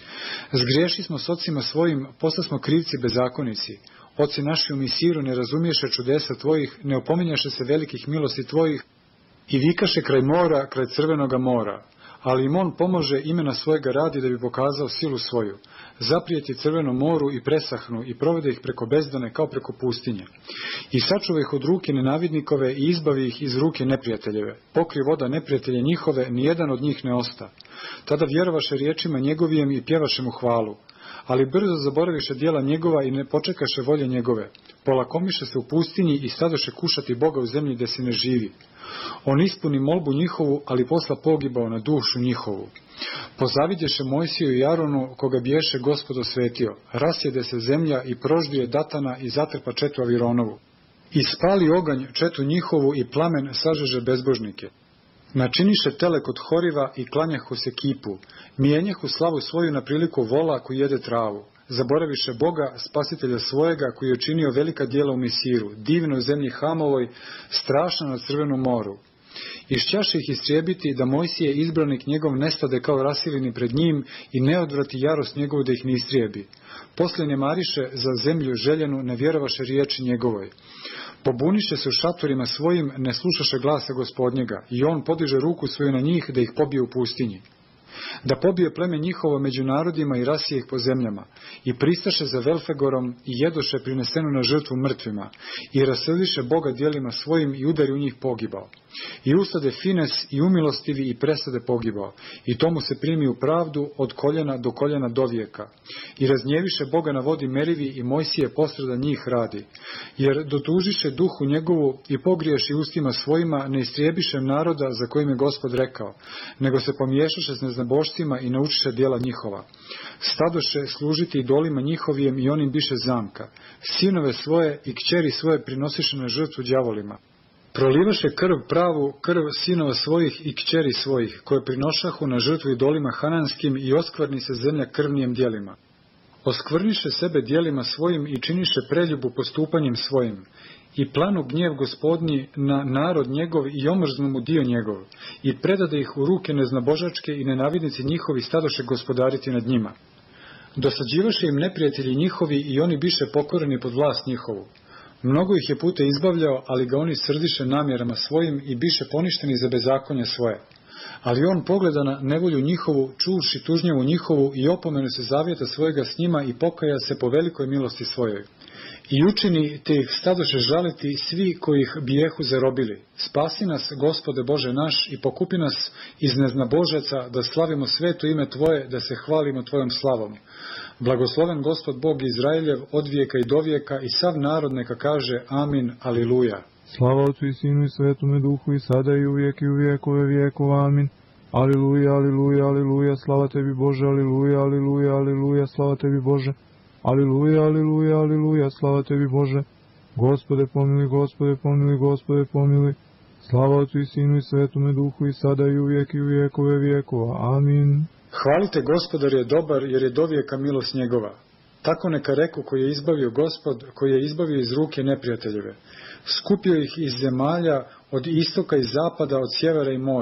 Zgriješi smo s ocima svojim, posta smo krivci bezakonici. Oci naši u Misiru ne razumiješe čudesa tvojih, ne opominjaše se velikih milosti tvojih, i vikaše kraj mora, kraj crvenoga mora. Ali im on pomože, imena svojega radi da bi pokazao silu svoju. Zaprijeti crvenom moru i presahnu i provede ih preko bezdane kao preko pustinje. I sačuva ih od ruke nenavidnikove i izbavi ih iz ruke neprijateljeve. Pokri voda neprijatelje njihove, nijedan od njih ne osta. Tada vjerovaše riječima njegovijem i pjevaše mu hvalu. Ali brzo zaboraviše djela njegova i ne počekaše volje njegove. Polakomiše se u pustinji i stadoše kušati Boga u zemlji gdje se ne živi. On ispuni molbu njihovu, ali posla pogibao na dušu njihovu. Pozavidješe Mojsiju i Aronu, koga biješe Gospod osvetio. Rasjede se zemlja i prožduje Datana i zatrpa četu Avironovu. I spali oganj četu njihovu i plamen sažeže bezbožnike. Načiniše tele kod Horiva i klanjahu se kipu. Mijenjahu slavu svoju na priliku vola koji jede travu. Zaboraviše Boga, spasitelja svojega, koji je činio velika djela u Misiru, divno u zemlji Hamovoj, strašno na crvenom moru. Išćaše ih istrijebiti, da Mojsije izbranik njegov nestade kao rasilini pred njim i ne odvrati jarost njegovu da ih ne istrijebi. Poslije ne mariše za zemlju željenu, ne vjerovaše riječi njegovoj. Pobuniše se u šatorima svojim, ne slušaše glasa Gospodnjega, i on podiže ruku svoju na njih da ih pobije u pustinji. Da pobije pleme njihovo među narodima i rasije ih po zemljama, i pristaše za Velfegorom i jedoše prinesenu na žrtvu mrtvima, i raseliše Boga djelima svojim i udari u njih pogibao. I ustade Fines i umilostivi i presade pogibao, i tomu se primi u pravdu od koljena do koljena dovijeka. I raznjeviše Boga na vodi Merivi i Mojsije posreda njih radi, jer dotužiše duhu njegovu i pogriješi ustima svojima, ne istrijebiše naroda za kojim je Gospod rekao, nego se pomiješaše s neznabošcima i naučiše djela njihova. Stadoše služiti idolima njihovijem i onim biše zamka. Sinove svoje i kćeri svoje prinosiše na žrtvu đavolima. Prolivaše krv pravu, krv sinova svojih i kćeri svojih, koje prinošahu na žrtvu idolima hananskim, i oskvrni se zemlja krvnijem djelima. Oskvrniše sebe djelima svojim i činiše preljubu postupanjem svojim. I planu gnjev Gospodnji na narod njegov i omrznu mu dio njegov, i predade ih u ruke neznabožačke i nenavidnici njihovi stadoše gospodariti nad njima. Dosađivaše im neprijatelji njihovi i oni biše pokoreni pod vlast njihovu. Mnogo ih je puta izbavljao, ali ga oni srdiše namjerama svojim i biše poništeni za bezakonje svoje. Ali on pogleda na nevolju njihovu, čuvši tužnjevu njihovu i opomenu se zavjeta svojega s njima i pokaja se po velikoj milosti svojoj. I učini te ih stadoše žaliti svi koji ih bijehu zarobili. Spasi nas, Gospode Bože naš, i pokupi nas iz neznabožaca, da slavimo sveto ime Tvoje, da se hvalimo Tvojom slavom. Blagosloven Gospod Bog Izraeljev od vijeka i do vijeka, i sav narod neka kaže amin, aliluja. Slava Otcu i Sinu i Svetome Duhu i sada i uvijek i u vijekove vijekova. Amin. Aliluja, aliluja, aliluja, slava tebi Bože, aliluja, aliluja, aliluja, slava tebi Bože. Aliluja, aliluja, aliluja, slava tebi Bože. Gospode pomiluj, Gospode pomiluj, Gospode pomiluj. Slava Otcu i Sinu i Svetome Duhu i sada i uvijek i u vijekove vijekova. Amin. Hvalite Gospoda jer je dobar, jer je dovijeka milost njegova. Tako neka reku koji je izbavio Gospod, koji je izbavio iz ruke neprijateljeve. Skupio ih iz zemalja, od istoka i zapada, od sjevera i mora.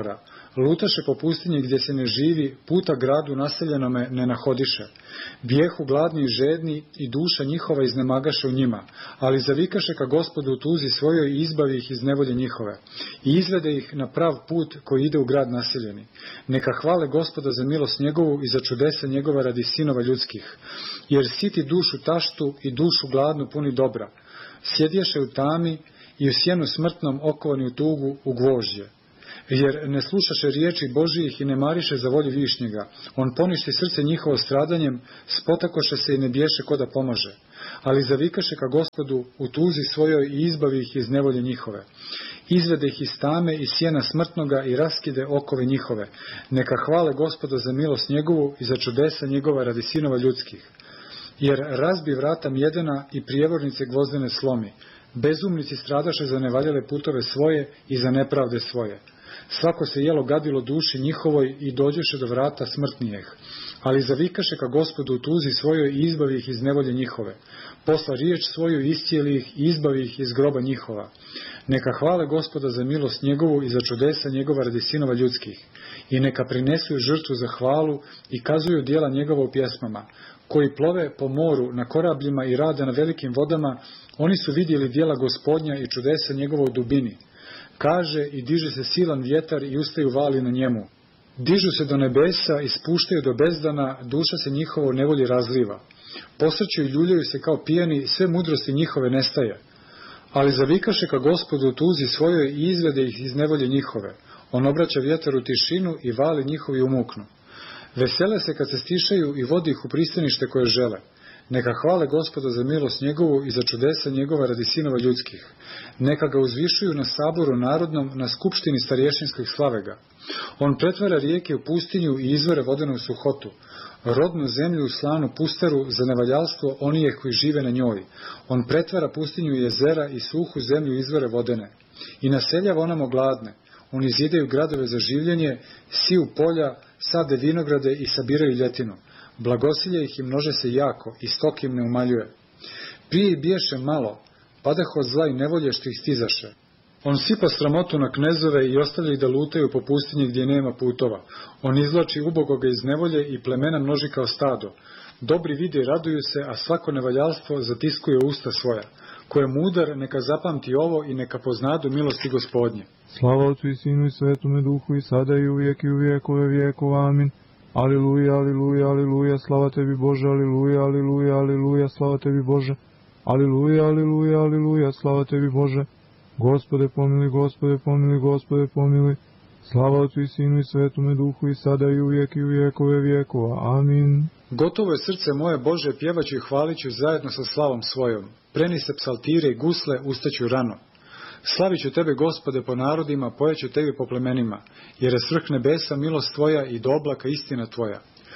Lutaše po pustinji gdje se ne živi, puta gradu naseljenome ne nahodiše. Bijehu gladni i žedni i duša njihova iznemagaše u njima, ali zavikaše ka Gospodu u tuzi svojoj i izbavi ih iz nevolje njihove i izvede ih na prav put koji ide u grad naseljeni. Neka hvale Gospoda za milost njegovu i za čudesa njegova radi sinova ljudskih, jer siti dušu taštu i dušu gladnu puni dobra. Sjedješe u tami i u sjenu smrtnom okovani u tugu u gvožđe. Jer ne slušaše riječi Božijih i ne mariše za volju višnjega. On poništi srce njihovo stradanjem, spotakoše se i ne bješe ko da pomaže. Ali zavikaše ka Gospodu u tuzi svojoj i izbavi ih iz nevolje njihove. Izvede ih iz tame i sjena smrtnoga i raskide okove njihove. Neka hvale Gospoda za milost njegovu i za čudesa njegova radi sinova ljudskih. Jer razbi vrata mjedena i prijevornice gvozdene slomi. Bezumnici stradaše za nevaljale putove svoje i za nepravde svoje. Svako se jelo gadilo duši njihovoj i dođeše do vrata smrtnijeh. Ali zavikaše ka Gospodu u tuzi svojoj i izbavi ih iz nevolje njihove. Posla riječ svoju i iscijeli ih i izbavi ih iz groba njihova. Neka hvale Gospoda za milost njegovu i za čudesa njegova radi sinova ljudskih. I neka prinesu žrtvu za hvalu i kazuju djela njegova u pjesmama. Koji plove po moru na korabljima i rade na velikim vodama, oni su vidjeli djela Gospodnja i čudesa njegova u dubini. Kaže i diže se silan vjetar i ustaju vali na njemu. Dižu se do nebesa i spuštaju do bezdana, duša se njihova u nevolji razliva. Posrću i ljuljaju se kao pijani, sve mudrosti njihove nestaje. Ali zavikaše ka Gospodu u tuzi svojoj i izvede ih iz nevolje njihove. On obraća vjetar u tišinu i vali njihovi umuknu. Vesele se kad se stišaju i vodi ih u pristanište koje žele. Neka hvale Gospoda za milost njegovu i za čudesa njegova radi sinova ljudskih. Neka ga uzvišuju na saboru narodnom, na skupštini starješinskih slave ga. On pretvara rijeke u pustinju i izvore vodenu suhotu. Rodnu zemlju u slanu pustaru za nevaljalstvo onije koji žive na njoj. On pretvara pustinju jezera i suhu zemlju izvore vodene. I naseljava onamo gladne. Oni zidaju gradove za življenje, siju polja, sade vinograde i sabiraju ljetinu. Blagosilje ih i množe se jako, i stok im ne umaljuje. Prije ih biješe malo, padaho od zla i nevolje što ih stizaše. On sipa sramotu na knezove i ostavlja ih da lutaju po pustinji gdje nema putova. On izvlači ubogoga iz nevolje i plemena množi kao stado. Dobri vide i raduju se, a svako nevaljalstvo zatiskuje usta svoja. Ko je mudar, neka zapamti ovo i neka poznadu milosti Gospodnje. Slava Otcu i Sinu i Svetome Duhu i sada i uvijek i u vijekove vijekova. Amin. Aliluja, aliluja, aliluja, slava tebi Bože, aliluja, aliluja, aliluja, slava tebi Bože. Aliluja, aliluja, aliluja, slava tebi Bože. Gospode pomili, Gospode pomili, Gospode pomili. Slava Otcu i Sinu i Svetome Duhu i sada i uvijek i u vijekove vijekova. Amin. Gotovo je srce moje Bože, pjevaću i hvaliću zajedno sa slavom svojom. Prenise psaltire i gusle, ustaću rano. Slavit ću tebe, Gospode, po narodima, pojeću tebi po plemenima, jer je svrh nebesa milost tvoja i do oblaka istina tvoja.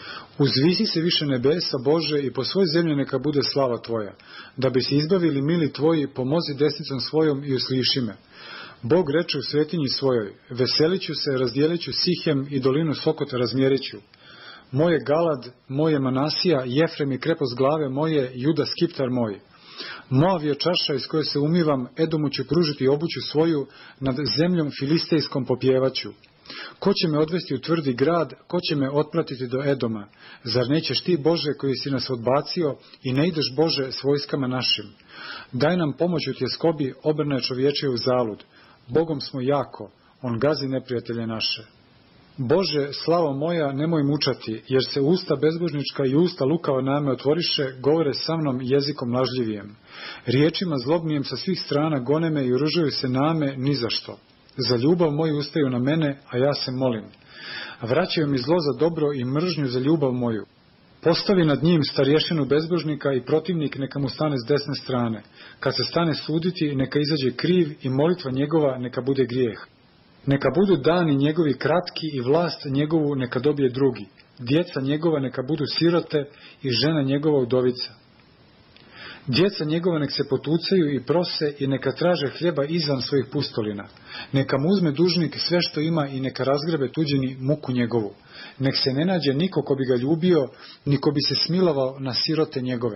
Uzvisi se više nebesa, Bože, i po svoj zemlji neka bude slava tvoja. Da bi se izbavili mili tvoji, pomozi desnicom svojom i usliši me. Bog reče u svetinji svojoj, veselit ću se, razdijelit ću Sihem i dolinu Sokota razmjerit ću. Moje Galad, moje Manasija, Jefrem i krepost glave moje, Juda skiptar moj. Moav je čaša iz koje se umivam, Edomu ću pružiti obuću svoju, nad zemljom filistejskom popjevaću. Ko će me odvesti u tvrdi grad, ko će me otpratiti do Edoma? Zar nećeš ti, Bože, koji si nas odbacio, i ne ideš, Bože, s vojskama našim? Daj nam pomoć u tjeskobi, obrne čovječe u zalud. Bogom smo jako, on gazi neprijatelje naše. Bože, slavo moja, nemoj mučati, jer se usta bezbožnička i usta lukava name otvoriše, govore sa mnom jezikom lažljivijem. Riječima zlobnijem sa svih strana gone me i uružuju se name ni za što. Za ljubav moju ustaju na mene, a ja se molim. Vraćaju mi zlo za dobro i mržnju za ljubav moju. Postavi nad njim starješinu bezbožnika i protivnik neka mu stane s desne strane. Kad se stane suditi, neka izađe kriv i molitva njegova neka bude grijeh. Neka budu dani njegovi kratki i vlast njegovu neka dobije drugi. Djeca njegova neka budu sirote i žena njegova udovica. Djeca njegova nek se potucaju i prose i neka traže hljeba izvan svojih pustolina. Neka mu uzme dužnik sve što ima i neka razgrebe tuđini muku njegovu. Nek se ne nađe niko ko bi ga ljubio, niko bi se smilovao na sirote njegove.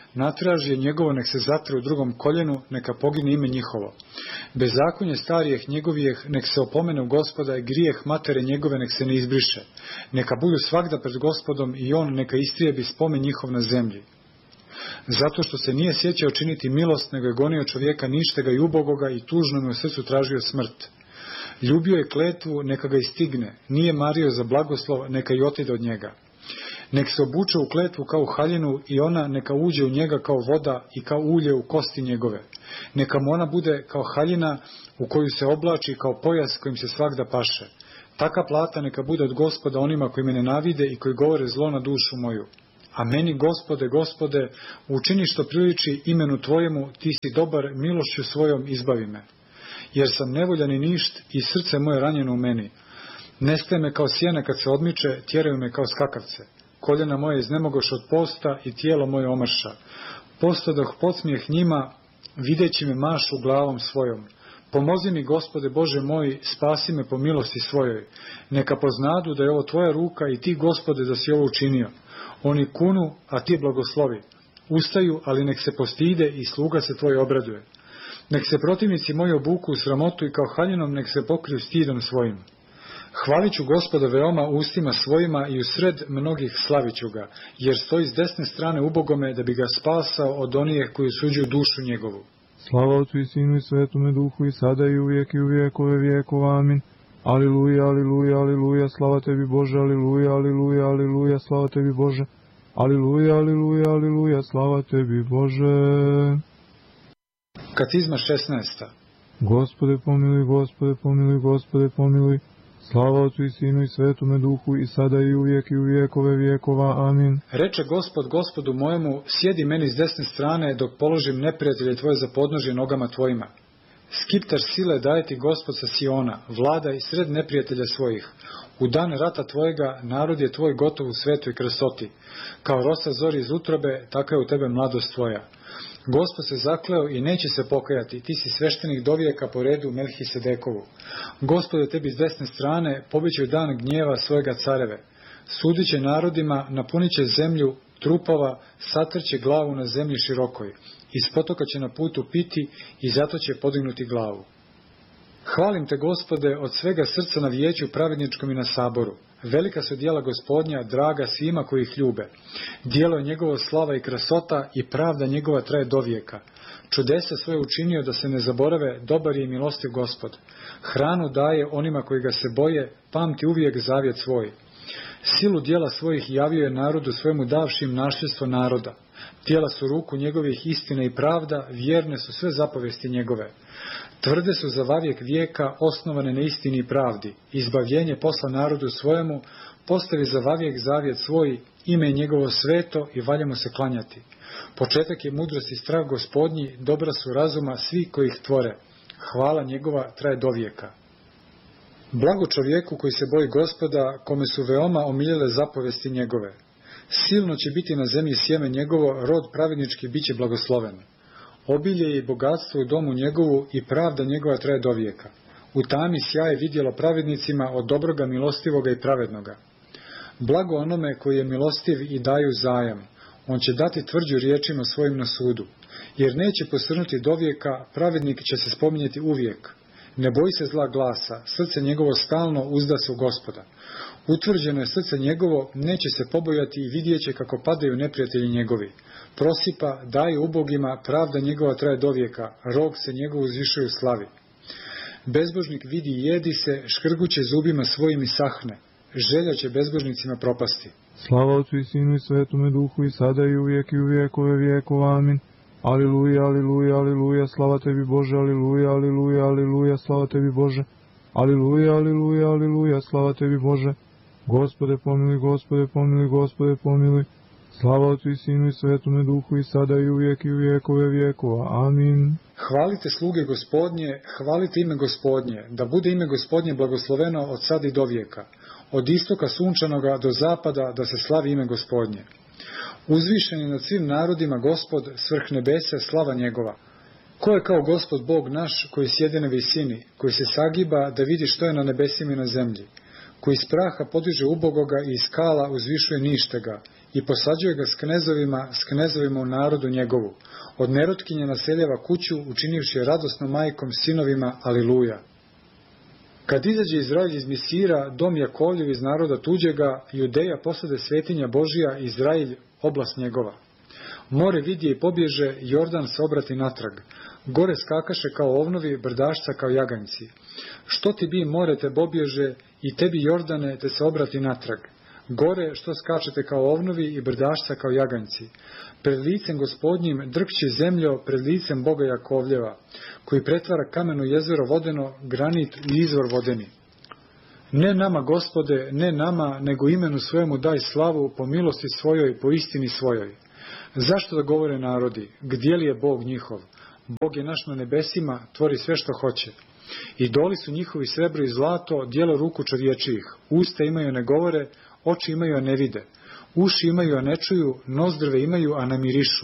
natražje njegovo nek se zatre u drugom koljenu, neka pogine ime njihovo. Bezakonje starijeh njegovijeh nek se opomene u Gospoda i grijeh matere njegove nek se ne izbriše. Neka budu svagda pred Gospodom i on neka istrijebi spomen njihov na zemlji. Zato što se nije sjećao činiti milost, nego je gonio čovjeka ništega i ubogoga i tužno mu u srcu tražio smrt. Ljubio je kletvu, neka ga istigne, nije mario za blagoslov, neka i otide od njega. Nek se obuče u kletvu kao u haljinu i ona neka uđe u njega kao voda i kao ulje u kosti njegove. Neka mu ona bude kao haljina u koju se oblači, kao pojas kojim se svagda paše. Taka plata neka bude od Gospoda onima koji me nenavide i koji govore zlo na dušu moju. A meni, Gospode, Gospode, učini što priliči imenu Tvojemu, Ti si dobar, milošću svojom izbavi me. Jer sam nevoljan i ništ i srce moje ranjeno u meni. Nestaje me kao sjene kad se odmiče, tjeraju me kao skakavce. Koljena moje iznemogoš od posta i tijelo moje omrša. Postadoh podsmijeh njima, videći me mašu glavom svojom. Pomozi mi, Gospode Bože moj, spasi me po milosti svojoj. Neka poznadu da je ovo Tvoja ruka i Ti, Gospode, da si ovo učinio. Oni kunu, a Ti blagoslovi. Ustaju, ali nek se postide i sluga se Tvoj obraduje. Nek se protivnici moji obuku u sramotu i kao haljinom nek se pokriju stidom svojim. Hvalit ću Gospoda veoma ustima svojima i usred mnogih slavit ću ga, jer stoji s desne strane ubogome da bi ga spasao od onih koji suđuju dušu njegovu. Slava Otcu i Sinu i Svetome Duhu i sada i uvijek i u vijekove vijekova. Amin. Aliluja, aliluja, aliluja, slava Tebi Bože, aliluja, aliluja, aliluja, slava Tebi Bože. Aliluja, aliluja, aliluja, slava Tebi Bože. Katizma šesnaesta. Gospode pomiluj, Gospode pomiluj, Gospode pomiluj. Slava Otcu i Sinu i Svetome Duhu i sada i uvijek i u vijekove vijekova. Amin. Reče Gospod Gospodu mojemu, sjedi meni s desne strane dok položim neprijatelje Tvoje za podnožje nogama Tvojima. Skiptar sile daje Ti Gospod sa Siona, vlada i sred neprijatelja svojih. U dan rata Tvojega narod je Tvoj gotov u svetu i krasoti. Kao rosa zori iz utrobe, tako je u Tebe mladost Tvoja. Gospod se zakleo i neće se pokajati, Ti si sveštenik dovijeka po redu Melhisedekovu. Gospode, Tebi s desne strane pobiće dan gnjeva svojega careve. Sudit će narodima, napunit će zemlju trupova, satrće glavu na zemlji širokoj. Iz potoka će na putu piti i zato će podignuti glavu. Hvalim Te, Gospode, od svega srca na vijeću pravedničkom i na saboru. Velika su djela Gospodnja, draga svima koji ih ljube. Djelo je njegovo slava i krasota i pravda njegova traje dovijeka. Čudesa svoje učinio da se ne zaborave, dobar je i milostiv Gospod. Hranu daje onima koji ga se boje, pamti uvijek zavjet svoj. Silu djela svojih javio je narodu svojemu davši im nasljedstvo naroda. Tijela su ruku njegovih istina i pravda, vjerne su sve zapovesti njegove. Tvrde su za vavijek vijeka, osnovane na istini i pravdi. Izbavljenje posla narodu svojemu, postavi za vavijek zavjet svoj, ime je njegovo sveto i valja mu se klanjati. Početak je mudrost i strah Gospodnji, dobra su razuma svi koji ih tvore. Hvala njegova traje dovijeka. Blago čovjeku koji se boji Gospoda, kome su veoma omiljele zapovesti njegove. Silno će biti na zemlji sjeme njegovo, rod pravednički bit će blagosloven. Obilje i bogatstvo u domu njegovu i pravda njegova traje dovijeka. U tami sjaje vidjelo pravednicima od dobroga, milostivoga i pravednoga. Blago onome koji je milostiv i daju zajam. On će dati tvrđu riječima svojim na sudu. Jer neće posrnuti dovijeka, pravednik će se spominjati uvijek. Ne boji se zla glasa, srce njegovo stalno uzda se u Gospoda. Utvrđeno je srce njegovo, neće se pobojati i vidjet će kako padaju neprijatelji njegovi. Prosipa, daje ubogima, pravda njegova traje dovijeka, rog se njegov uzvišuje u slavi. Bezbožnik vidi i jedi se, škrguće zubima svojim i sahne. Želja će bezbožnicima propasti. Slava Otcu i Sinu i Svetome Duhu i sada i uvijek i u vijekove vijekova. Amin. Aliluja, aliluja, aliluja, slava Tebi Bože, aliluja, aliluja, aliluja, slava Tebi Bože. Aliluja, aliluja, aliluja, slava Tebi Bože. Gospode pomiluj, Gospode pomiluj, Gospode pomiluj. Slava Otcu i Sinu i Svetome Duhu i sada i uvijek i u vijekove vijekova. Amin. Hvalite sluge Gospodnje, hvalite ime Gospodnje, da bude ime Gospodnje blagosloveno od sada i do vijeka. Od istoka sunčanoga do zapada da se slavi ime Gospodnje. Uzvišen je nad svim narodima Gospod, svrh nebesa, slava njegova. Ko je kao Gospod Bog naš, koji sjede na visini, koji se sagiba da vidi što je na nebesima i na zemlji, koji iz praha podiže ubogoga i iz skala uzvišuje ništega, i posađuje ga s knezovima, s knezovima u narodu njegovu. Od nerotkinje naseljava kuću, učinivši je radosno majkom sinovima, aliluja. Kad izađe Izrael iz Misira, dom Jakovljev iz naroda tuđega, Judeja posade svetinja Božija, Izrael oblast njegova. More vidje i pobježe, Jordan se obrati natrag. Gore skakaše kao ovnovi, brdašca kao jaganjci. Što ti bi more te pobježe i tebi Jordane te se obrati natrag. Gore što skačete kao ovnovi i brdašca kao jaganjci. Pred licem Gospodnjim drkće zemljo, pred licem Boga Jakovljeva, koji pretvara kameno jezero vodeno, granit i izvor vodeni. Ne nama, Gospode, ne nama, nego imenu svojemu daj slavu, po milosti svojoj, po istini svojoj. Zašto da govore narodi? Gdje li je Bog njihov? Bog je naš na nebesima, tvori sve što hoće. Idoli su njihovi srebro i zlato, djelo ruku čovječijih. Usta imaju, a ne govore, oči imaju, a ne vide. Uši imaju, a ne čuju, nozdrve imaju, a ne mirišu.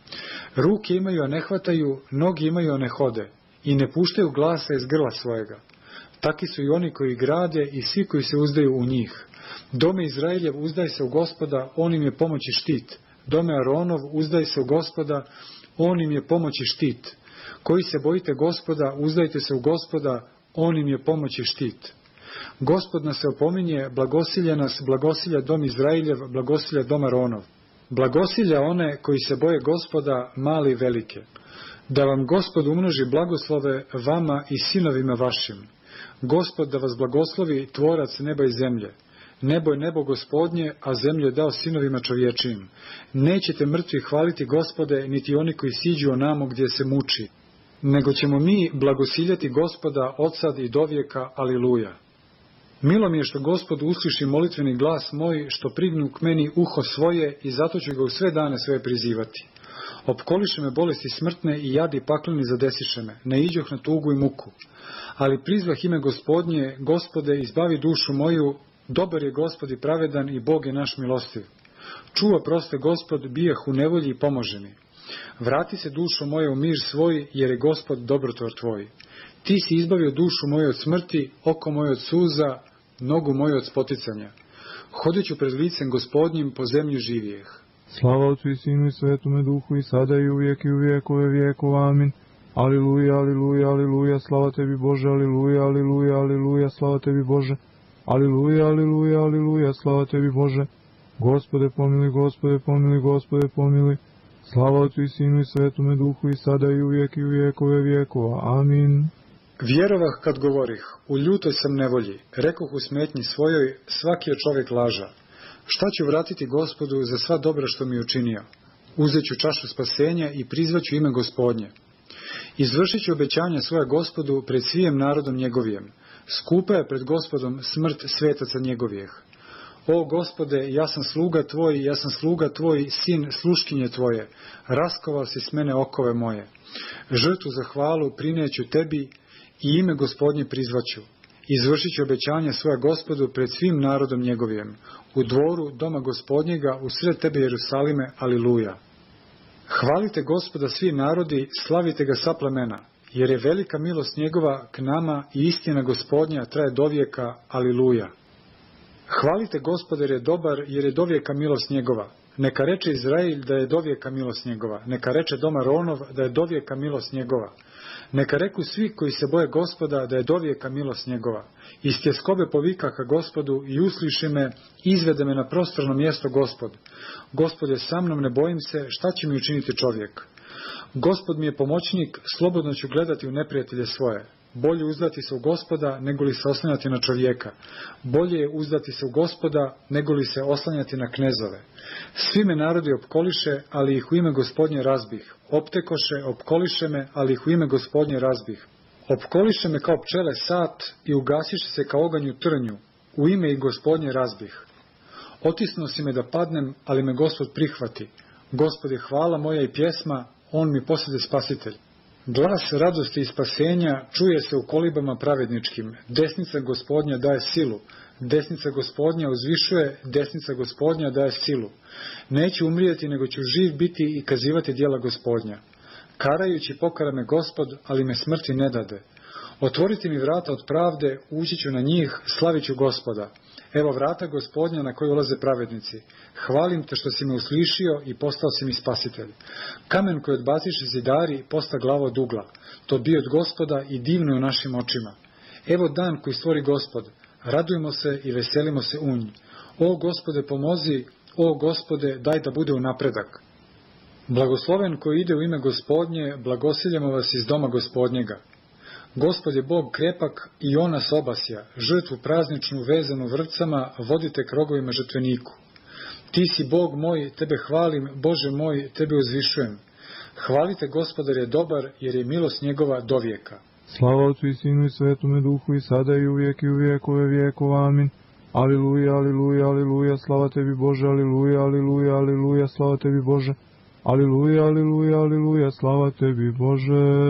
Ruke imaju, a ne hvataju, noge imaju, a ne hode. I ne puštaju glasa iz grla svojega. Taki su i oni koji grade i svi koji se uzdaju u njih. Dome Izraeljev, uzdaj se u Gospoda, on im je pomoć i štit. Dome Aronov, uzdaj se u Gospoda, on im je pomoć i štit. Koji se bojite Gospoda, uzdajte se u Gospoda, on im je pomoć i štit. Gospod nas se opominje, blagosilja nas, blagosilja dom Izraeljev, blagosilja dom Aronov. Blagosilja one koji se boje Gospoda, mali i velike. Da vam Gospod umnoži blagoslove vama i sinovima vašim. Gospod da vas blagoslovi, tvorac neba i zemlje. Nebo je nebo Gospodnje, a zemlju je dao sinovima čovječijim. Nećete mrtvi hvaliti Gospode, niti oni koji siđu onamo gdje se muči. Nego ćemo mi blagosiljati Gospoda od sad i dovijeka, aliluja. Milo mi je što Gospod usliši molitveni glas moj, što prignu k meni uho svoje i zato ću ga u sve dane svoje prizivati. Opkoliše me bolesti smrtne i jadi pakleni zadesiše me, ne iđoh na tugu i muku. Ali prizvah ime Gospodnje, Gospode, izbavi dušu moju, dobar je Gospod i pravedan i Bog je naš milostiv. Čuva proste Gospod, bijeh u nevolji i pomože mi. Vrati se dušo moje u mir svoj, jer je Gospod dobrotvor tvoj. Ti si izbavio dušu moju od smrti, oko moje od suza, nogu moju od spoticanja. Hodit ću pred licem Gospodnjim po zemlji živijeh. Slava Otcu i Sinu i Svetome Duhu i sada i uvijek i u vijekove vijekova. Amin. Aliluja, aliluja, aliluja, slava tebi Bože, aliluja, aliluja, aliluja, slava tebi Bože. Aliluja, aliluja, aliluja, slava tebi Bože. Gospode pomili, Gospode pomili, Gospode pomili. Slava Otcu i Sinu i Svetome Duhu i sada i uvijek i u vijekove vijekova. Amin. Vjerovah kad govorih, u ljutoj sam nevolji, rekoh u smetnji svojoj, svaki je čovjek laža. Šta ću vratiti Gospodu za sva dobra što mi je učinio? Uzet ću čašu spasenja i prizvaću ime Gospodnje. Izvršit ću obećanja svoja Gospodu pred svijem narodom njegovijem. Skupa je pred Gospodom smrt svetaca njegovijeh. O Gospode, ja sam sluga tvoj, ja sam sluga tvoj, sin sluškinje tvoje. Raskovao si s mene okove moje. Žrtvu za hvalu prineću tebi i ime Gospodnje prizvaću. Izvršit ću obećanja svoja Gospodu pred svim narodom njegovijem. U dvoru doma Gospodnjega, usred tebe Jerusalime, aliluja. Hvalite Gospoda svi narodi, slavite ga sa plemena, jer je velika milost njegova k nama i istina Gospodnja traje dovijeka, aliluja. Hvalite Gospoda jer je dobar, jer je dovijeka milost njegova. Neka reče Izrael da je dovijeka milost njegova. Neka reče dom Aronov da je dovijeka milost njegova. Neka reku svi koji se boje Gospoda da je dovijeka milost njegova. Iz tjeskobe povika ka Gospodu i usliši me, izvede me na prostorno mjesto Gospod. Gospod je sa mnom, ne bojim se, šta će mi učiniti čovjek? Gospod mi je pomoćnik, slobodno ću gledati u neprijatelje svoje. Bolje uzdati se u Gospoda, nego li se oslanjati na čovjeka. Bolje je uzdati se u Gospoda, nego li se oslanjati na knezove. Svi me narodi opkoliše, ali ih u ime Gospodnje razbih. Optekoše, opkoliše me, ali ih u ime Gospodnje razbih. Opkoliše me kao pčele sat i ugasiše se kao oganj u trnju. U ime i Gospodnje razbih. Otisnuo si me da padnem, ali me Gospod prihvati. Gospod je hvala moja i pjesma, on mi posade spasitelj. Glas radosti i spasenja čuje se u kolibama pravedničkim. Desnica Gospodnja daje silu. Desnica Gospodnja uzvišuje, desnica Gospodnja daje silu. Neću umrijeti, nego ću živ biti i kazivati djela Gospodnja. Karajući pokara me Gospod, ali me smrti ne dade. Otvoriti mi vrata od pravde, ući ću na njih, slavit ću Gospoda. Evo vrata Gospodnja na koje ulaze pravednici. Hvalim te što si me uslišio i postao si mi spasitelj. Kamen koji odbaciše zidari posta glava od ugla. To bi od Gospoda i divno je u našim očima. Evo dan koji stvori Gospod. Radujmo se i veselimo se u nj. O Gospode, pomozi, o Gospode, daj da bude u napredak. Blagosloven koji ide u ime Gospodnje, blagosiljamo vas iz doma Gospodnjega. Gospod je Bog krepak i on nas obasja, žrtvu prazničnu vezanu vrpcama, vodite k rogovima žrtveniku. Ti si Bog moj, tebe hvalim, Bože moj, tebe uzvišujem. Hvalite Gospodar je dobar, jer je milost njegova do vijeka. Slava Otcu i Sinu i Svetome Duhu i sada i uvijek i u vijekove vijekova. Amin. Aliluja, aliluja, aliluja, slava tebi Bože, aliluja, aliluja, aliluja, slava tebi Bože. Aliluja, aliluja, aliluja, slava tebi Bože.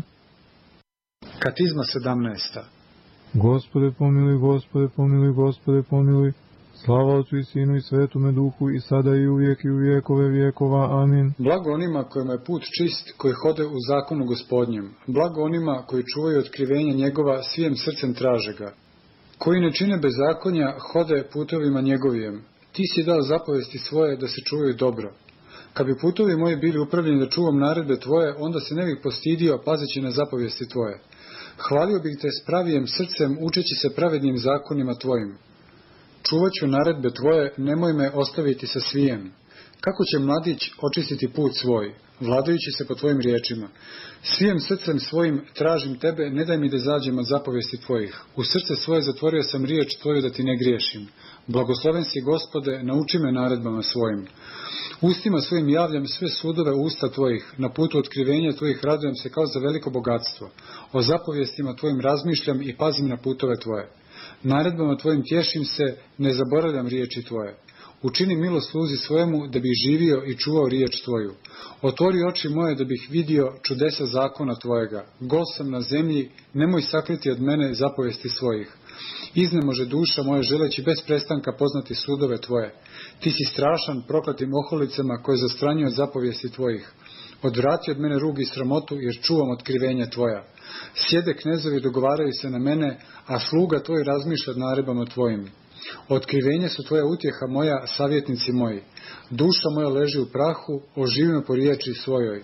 Katizma sedamnaesta. Gospode pomiluj, Gospode pomiluj, Gospode pomiluj. Slava Otcu i Sinu i Svetome Duhu i sada i uvijek i u vijekove vijekova. Amin. Blago onima kojima je put čist, koji hode u zakonu Gospodnjem. Blago onima koji čuvaju otkrivenja njegova, svijem srcem traže ga. Koji ne čine bezakonja, hode putovima njegovijem. Ti si dao zapovesti svoje da se čuvaju dobro. Kad bi putovi moji bili upravljeni da čuvam naredbe tvoje, onda se ne bih postidio pazeći na zapovesti tvoje. Hvalio bih te s pravijem srcem, učeći se pravednim zakonima tvojim. Čuvat ću naredbe tvoje, nemoj me ostaviti sa svijem. Kako će mladić očistiti put svoj, vladajući se po tvojim riječima? Svijem srcem svojim tražim tebe, ne daj mi da zađem od zapovesti tvojih. U srce svoje zatvorio sam riječ tvoju da ti ne griješim. Blagosloven si Gospode, nauči me naredbama svojim. Ustima svojim javljam sve sudove usta tvojih, na putu otkrivenja tvojih radujem se kao za veliko bogatstvo. O zapovijestima tvojim razmišljam i pazim na putove tvoje. Naredbama tvojim tješim se, ne zaboravljam riječi tvoje. Učini milost sluzi svojemu da bih živio i čuvao riječ tvoju. Otvori oči moje da bih vidio čudesa zakona tvojega. Gost sam na zemlji, nemoj sakriti od mene zapovesti svojih. Iznemože duša moja želeći bez prestanka poznati sudove tvoje. Ti si strašan proklatim oholicama koje zastranjuju od zapovijesti tvojih. Odvrati od mene rug i sramotu jer čuvam otkrivenja tvoja. Sjede knezovi dogovaraju se na mene, a sluga tvoj razmišlja nad naredbama tvojim. Otkrivenje su tvoja utjeha moja, savjetnici moji. Duša moja leži u prahu, oživi me po riječi svojoj.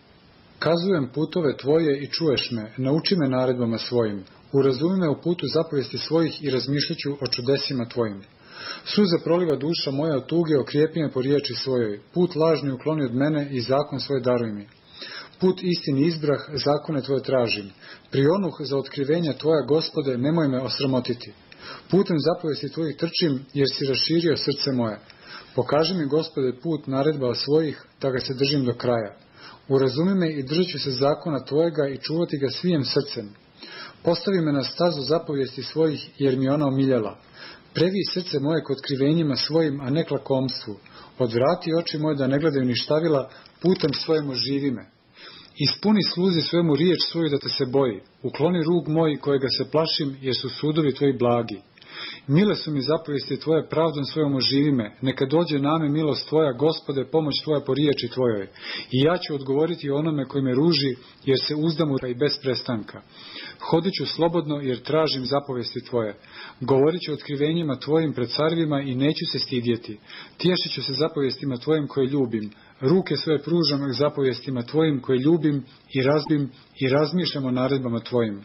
Kazujem putove tvoje i čuješ me, nauči me naredbama svojim. Urazumi me u putu zapovijesti svojih i razmišljaću o čudesima tvojim. Suza proliva duša moja od tuge, okrijepi me po riječi svojoj. Put lažni ukloni od mene i zakon svoj daruj mi. Put istini izbrah, zakone tvoje tražim. Prionuh za otkrivenja tvoja, Gospode, nemoj me osramotiti. Putem zapovijesti tvojih trčim, jer si raširio srce moje. Pokaži mi, Gospode, put naredba svojih, da ga se držim do kraja. Urazumi me i držat ću se zakona tvojega i čuvati ga svijem srcem. Postavi me na stazu zapovijesti svojih, jer mi je ona omiljala. Previ srce moje k otkrivenjima svojim, a ne k lakomstvu. Odvrati oči moje da ne gledaju ništavila, putem svojemu živi me. Ispuni sluzi svojemu riječ svoju da te se boji. Ukloni rug moj kojega se plašim, jer su sudovi tvoji blagi. Mile su mi zapovijesti tvoje, pravdom svojom oživi me. Neka dođe name milost tvoja, Gospode, pomoć tvoja po riječi tvojoj. I ja ću odgovoriti onome koji me ruži, jer se uzdam u i bez prestanka. Hodit ću slobodno, jer tražim zapovijesti tvoje. Govorit ću otkrivenjima tvojim pred carevima i neću se stidjeti. Tješit ću se zapovijestima tvojim koje ljubim. Ruke svoje pružam zapovijestima tvojim koje ljubim i razbim i razmišljam o naredbama tvojim.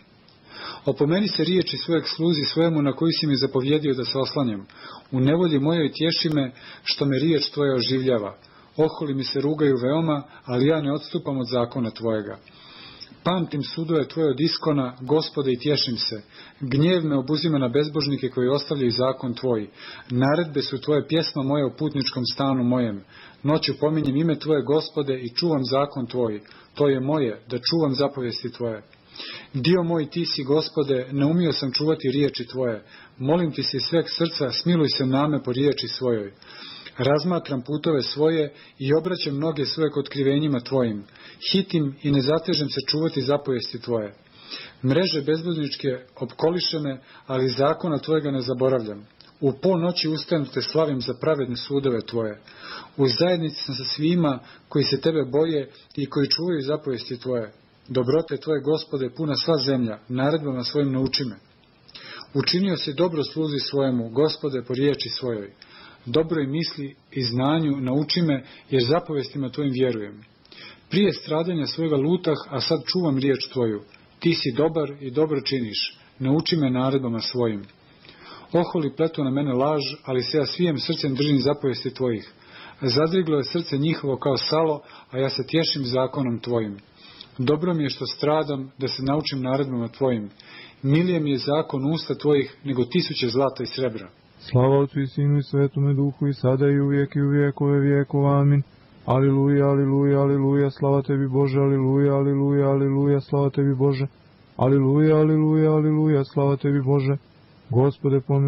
Opomeni se riječi svojeg sluzi svojemu na koji si mi zapovjedio da se oslanjam. U nevolji mojoj tješi me što me riječ tvoja oživljava. Oholi mi se rugaju veoma, ali ja ne odstupam od zakona tvojega. Pamtim sudove tvoje od iskona, Gospode, i tješim se. Gnjev me obuzima na bezbožnike koji ostavljaju zakon tvoj. Naredbe su tvoje, pjesma moja u putničkom stanu mojem. Noću pominjem ime tvoje, Gospode, i čuvam zakon tvoj. To je moje, da čuvam zapovijesti tvoje. Dio moj ti si, Gospode, ne umio sam čuvati riječi tvoje. Molim ti se sveg srca, smiluj se name po riječi svojoj. Razmatram putove svoje i obraćam noge svoje k otkrivenjima tvojim. Hitim i ne zatežem se čuvati zapovijesti tvoje. Mreže bezbožničke opkoliše me, ali zakona tvojega ne zaboravljam. U pol noći ustajem te slavim za pravedne sudove tvoje. U zajednici sam sa svima koji se tebe boje i koji čuvaju zapovijesti tvoje. Dobrote tvoje, Gospode, puna sva zemlja, naredbama svojim nauči me. Učinio si dobro sluzi svojemu, Gospode, po riječi svojoj. Dobroj misli i znanju nauči me, jer zapovestima tvojim vjerujem. Prije stradanja svojega lutah, a sad čuvam riječ tvoju. Ti si dobar i dobro činiš. Nauči me naredbama svojim. Oholi pletu na mene laž, ali se ja svijem srcem držim zapovesti tvojih. Zadriglo je srce njihovo kao salo, a ja se tješim zakonom tvojim. Dobro mi je što stradam, da se naučim naredbama tvojim. Milije mi je zakon usta tvojih, nego tisuće zlata i srebra. Slava Otcu i Sinu i Svetome Duhu, i sada i uvijek i u vijekove vijekova. Amin. Aliluja, aliluja, aliluja, slava tebi Bože, aliluja, aliluja, aliluja, slava tebi Bože. Aliluja, aliluja, aliluja, slava tebi Bože. Gospode, pomiluj.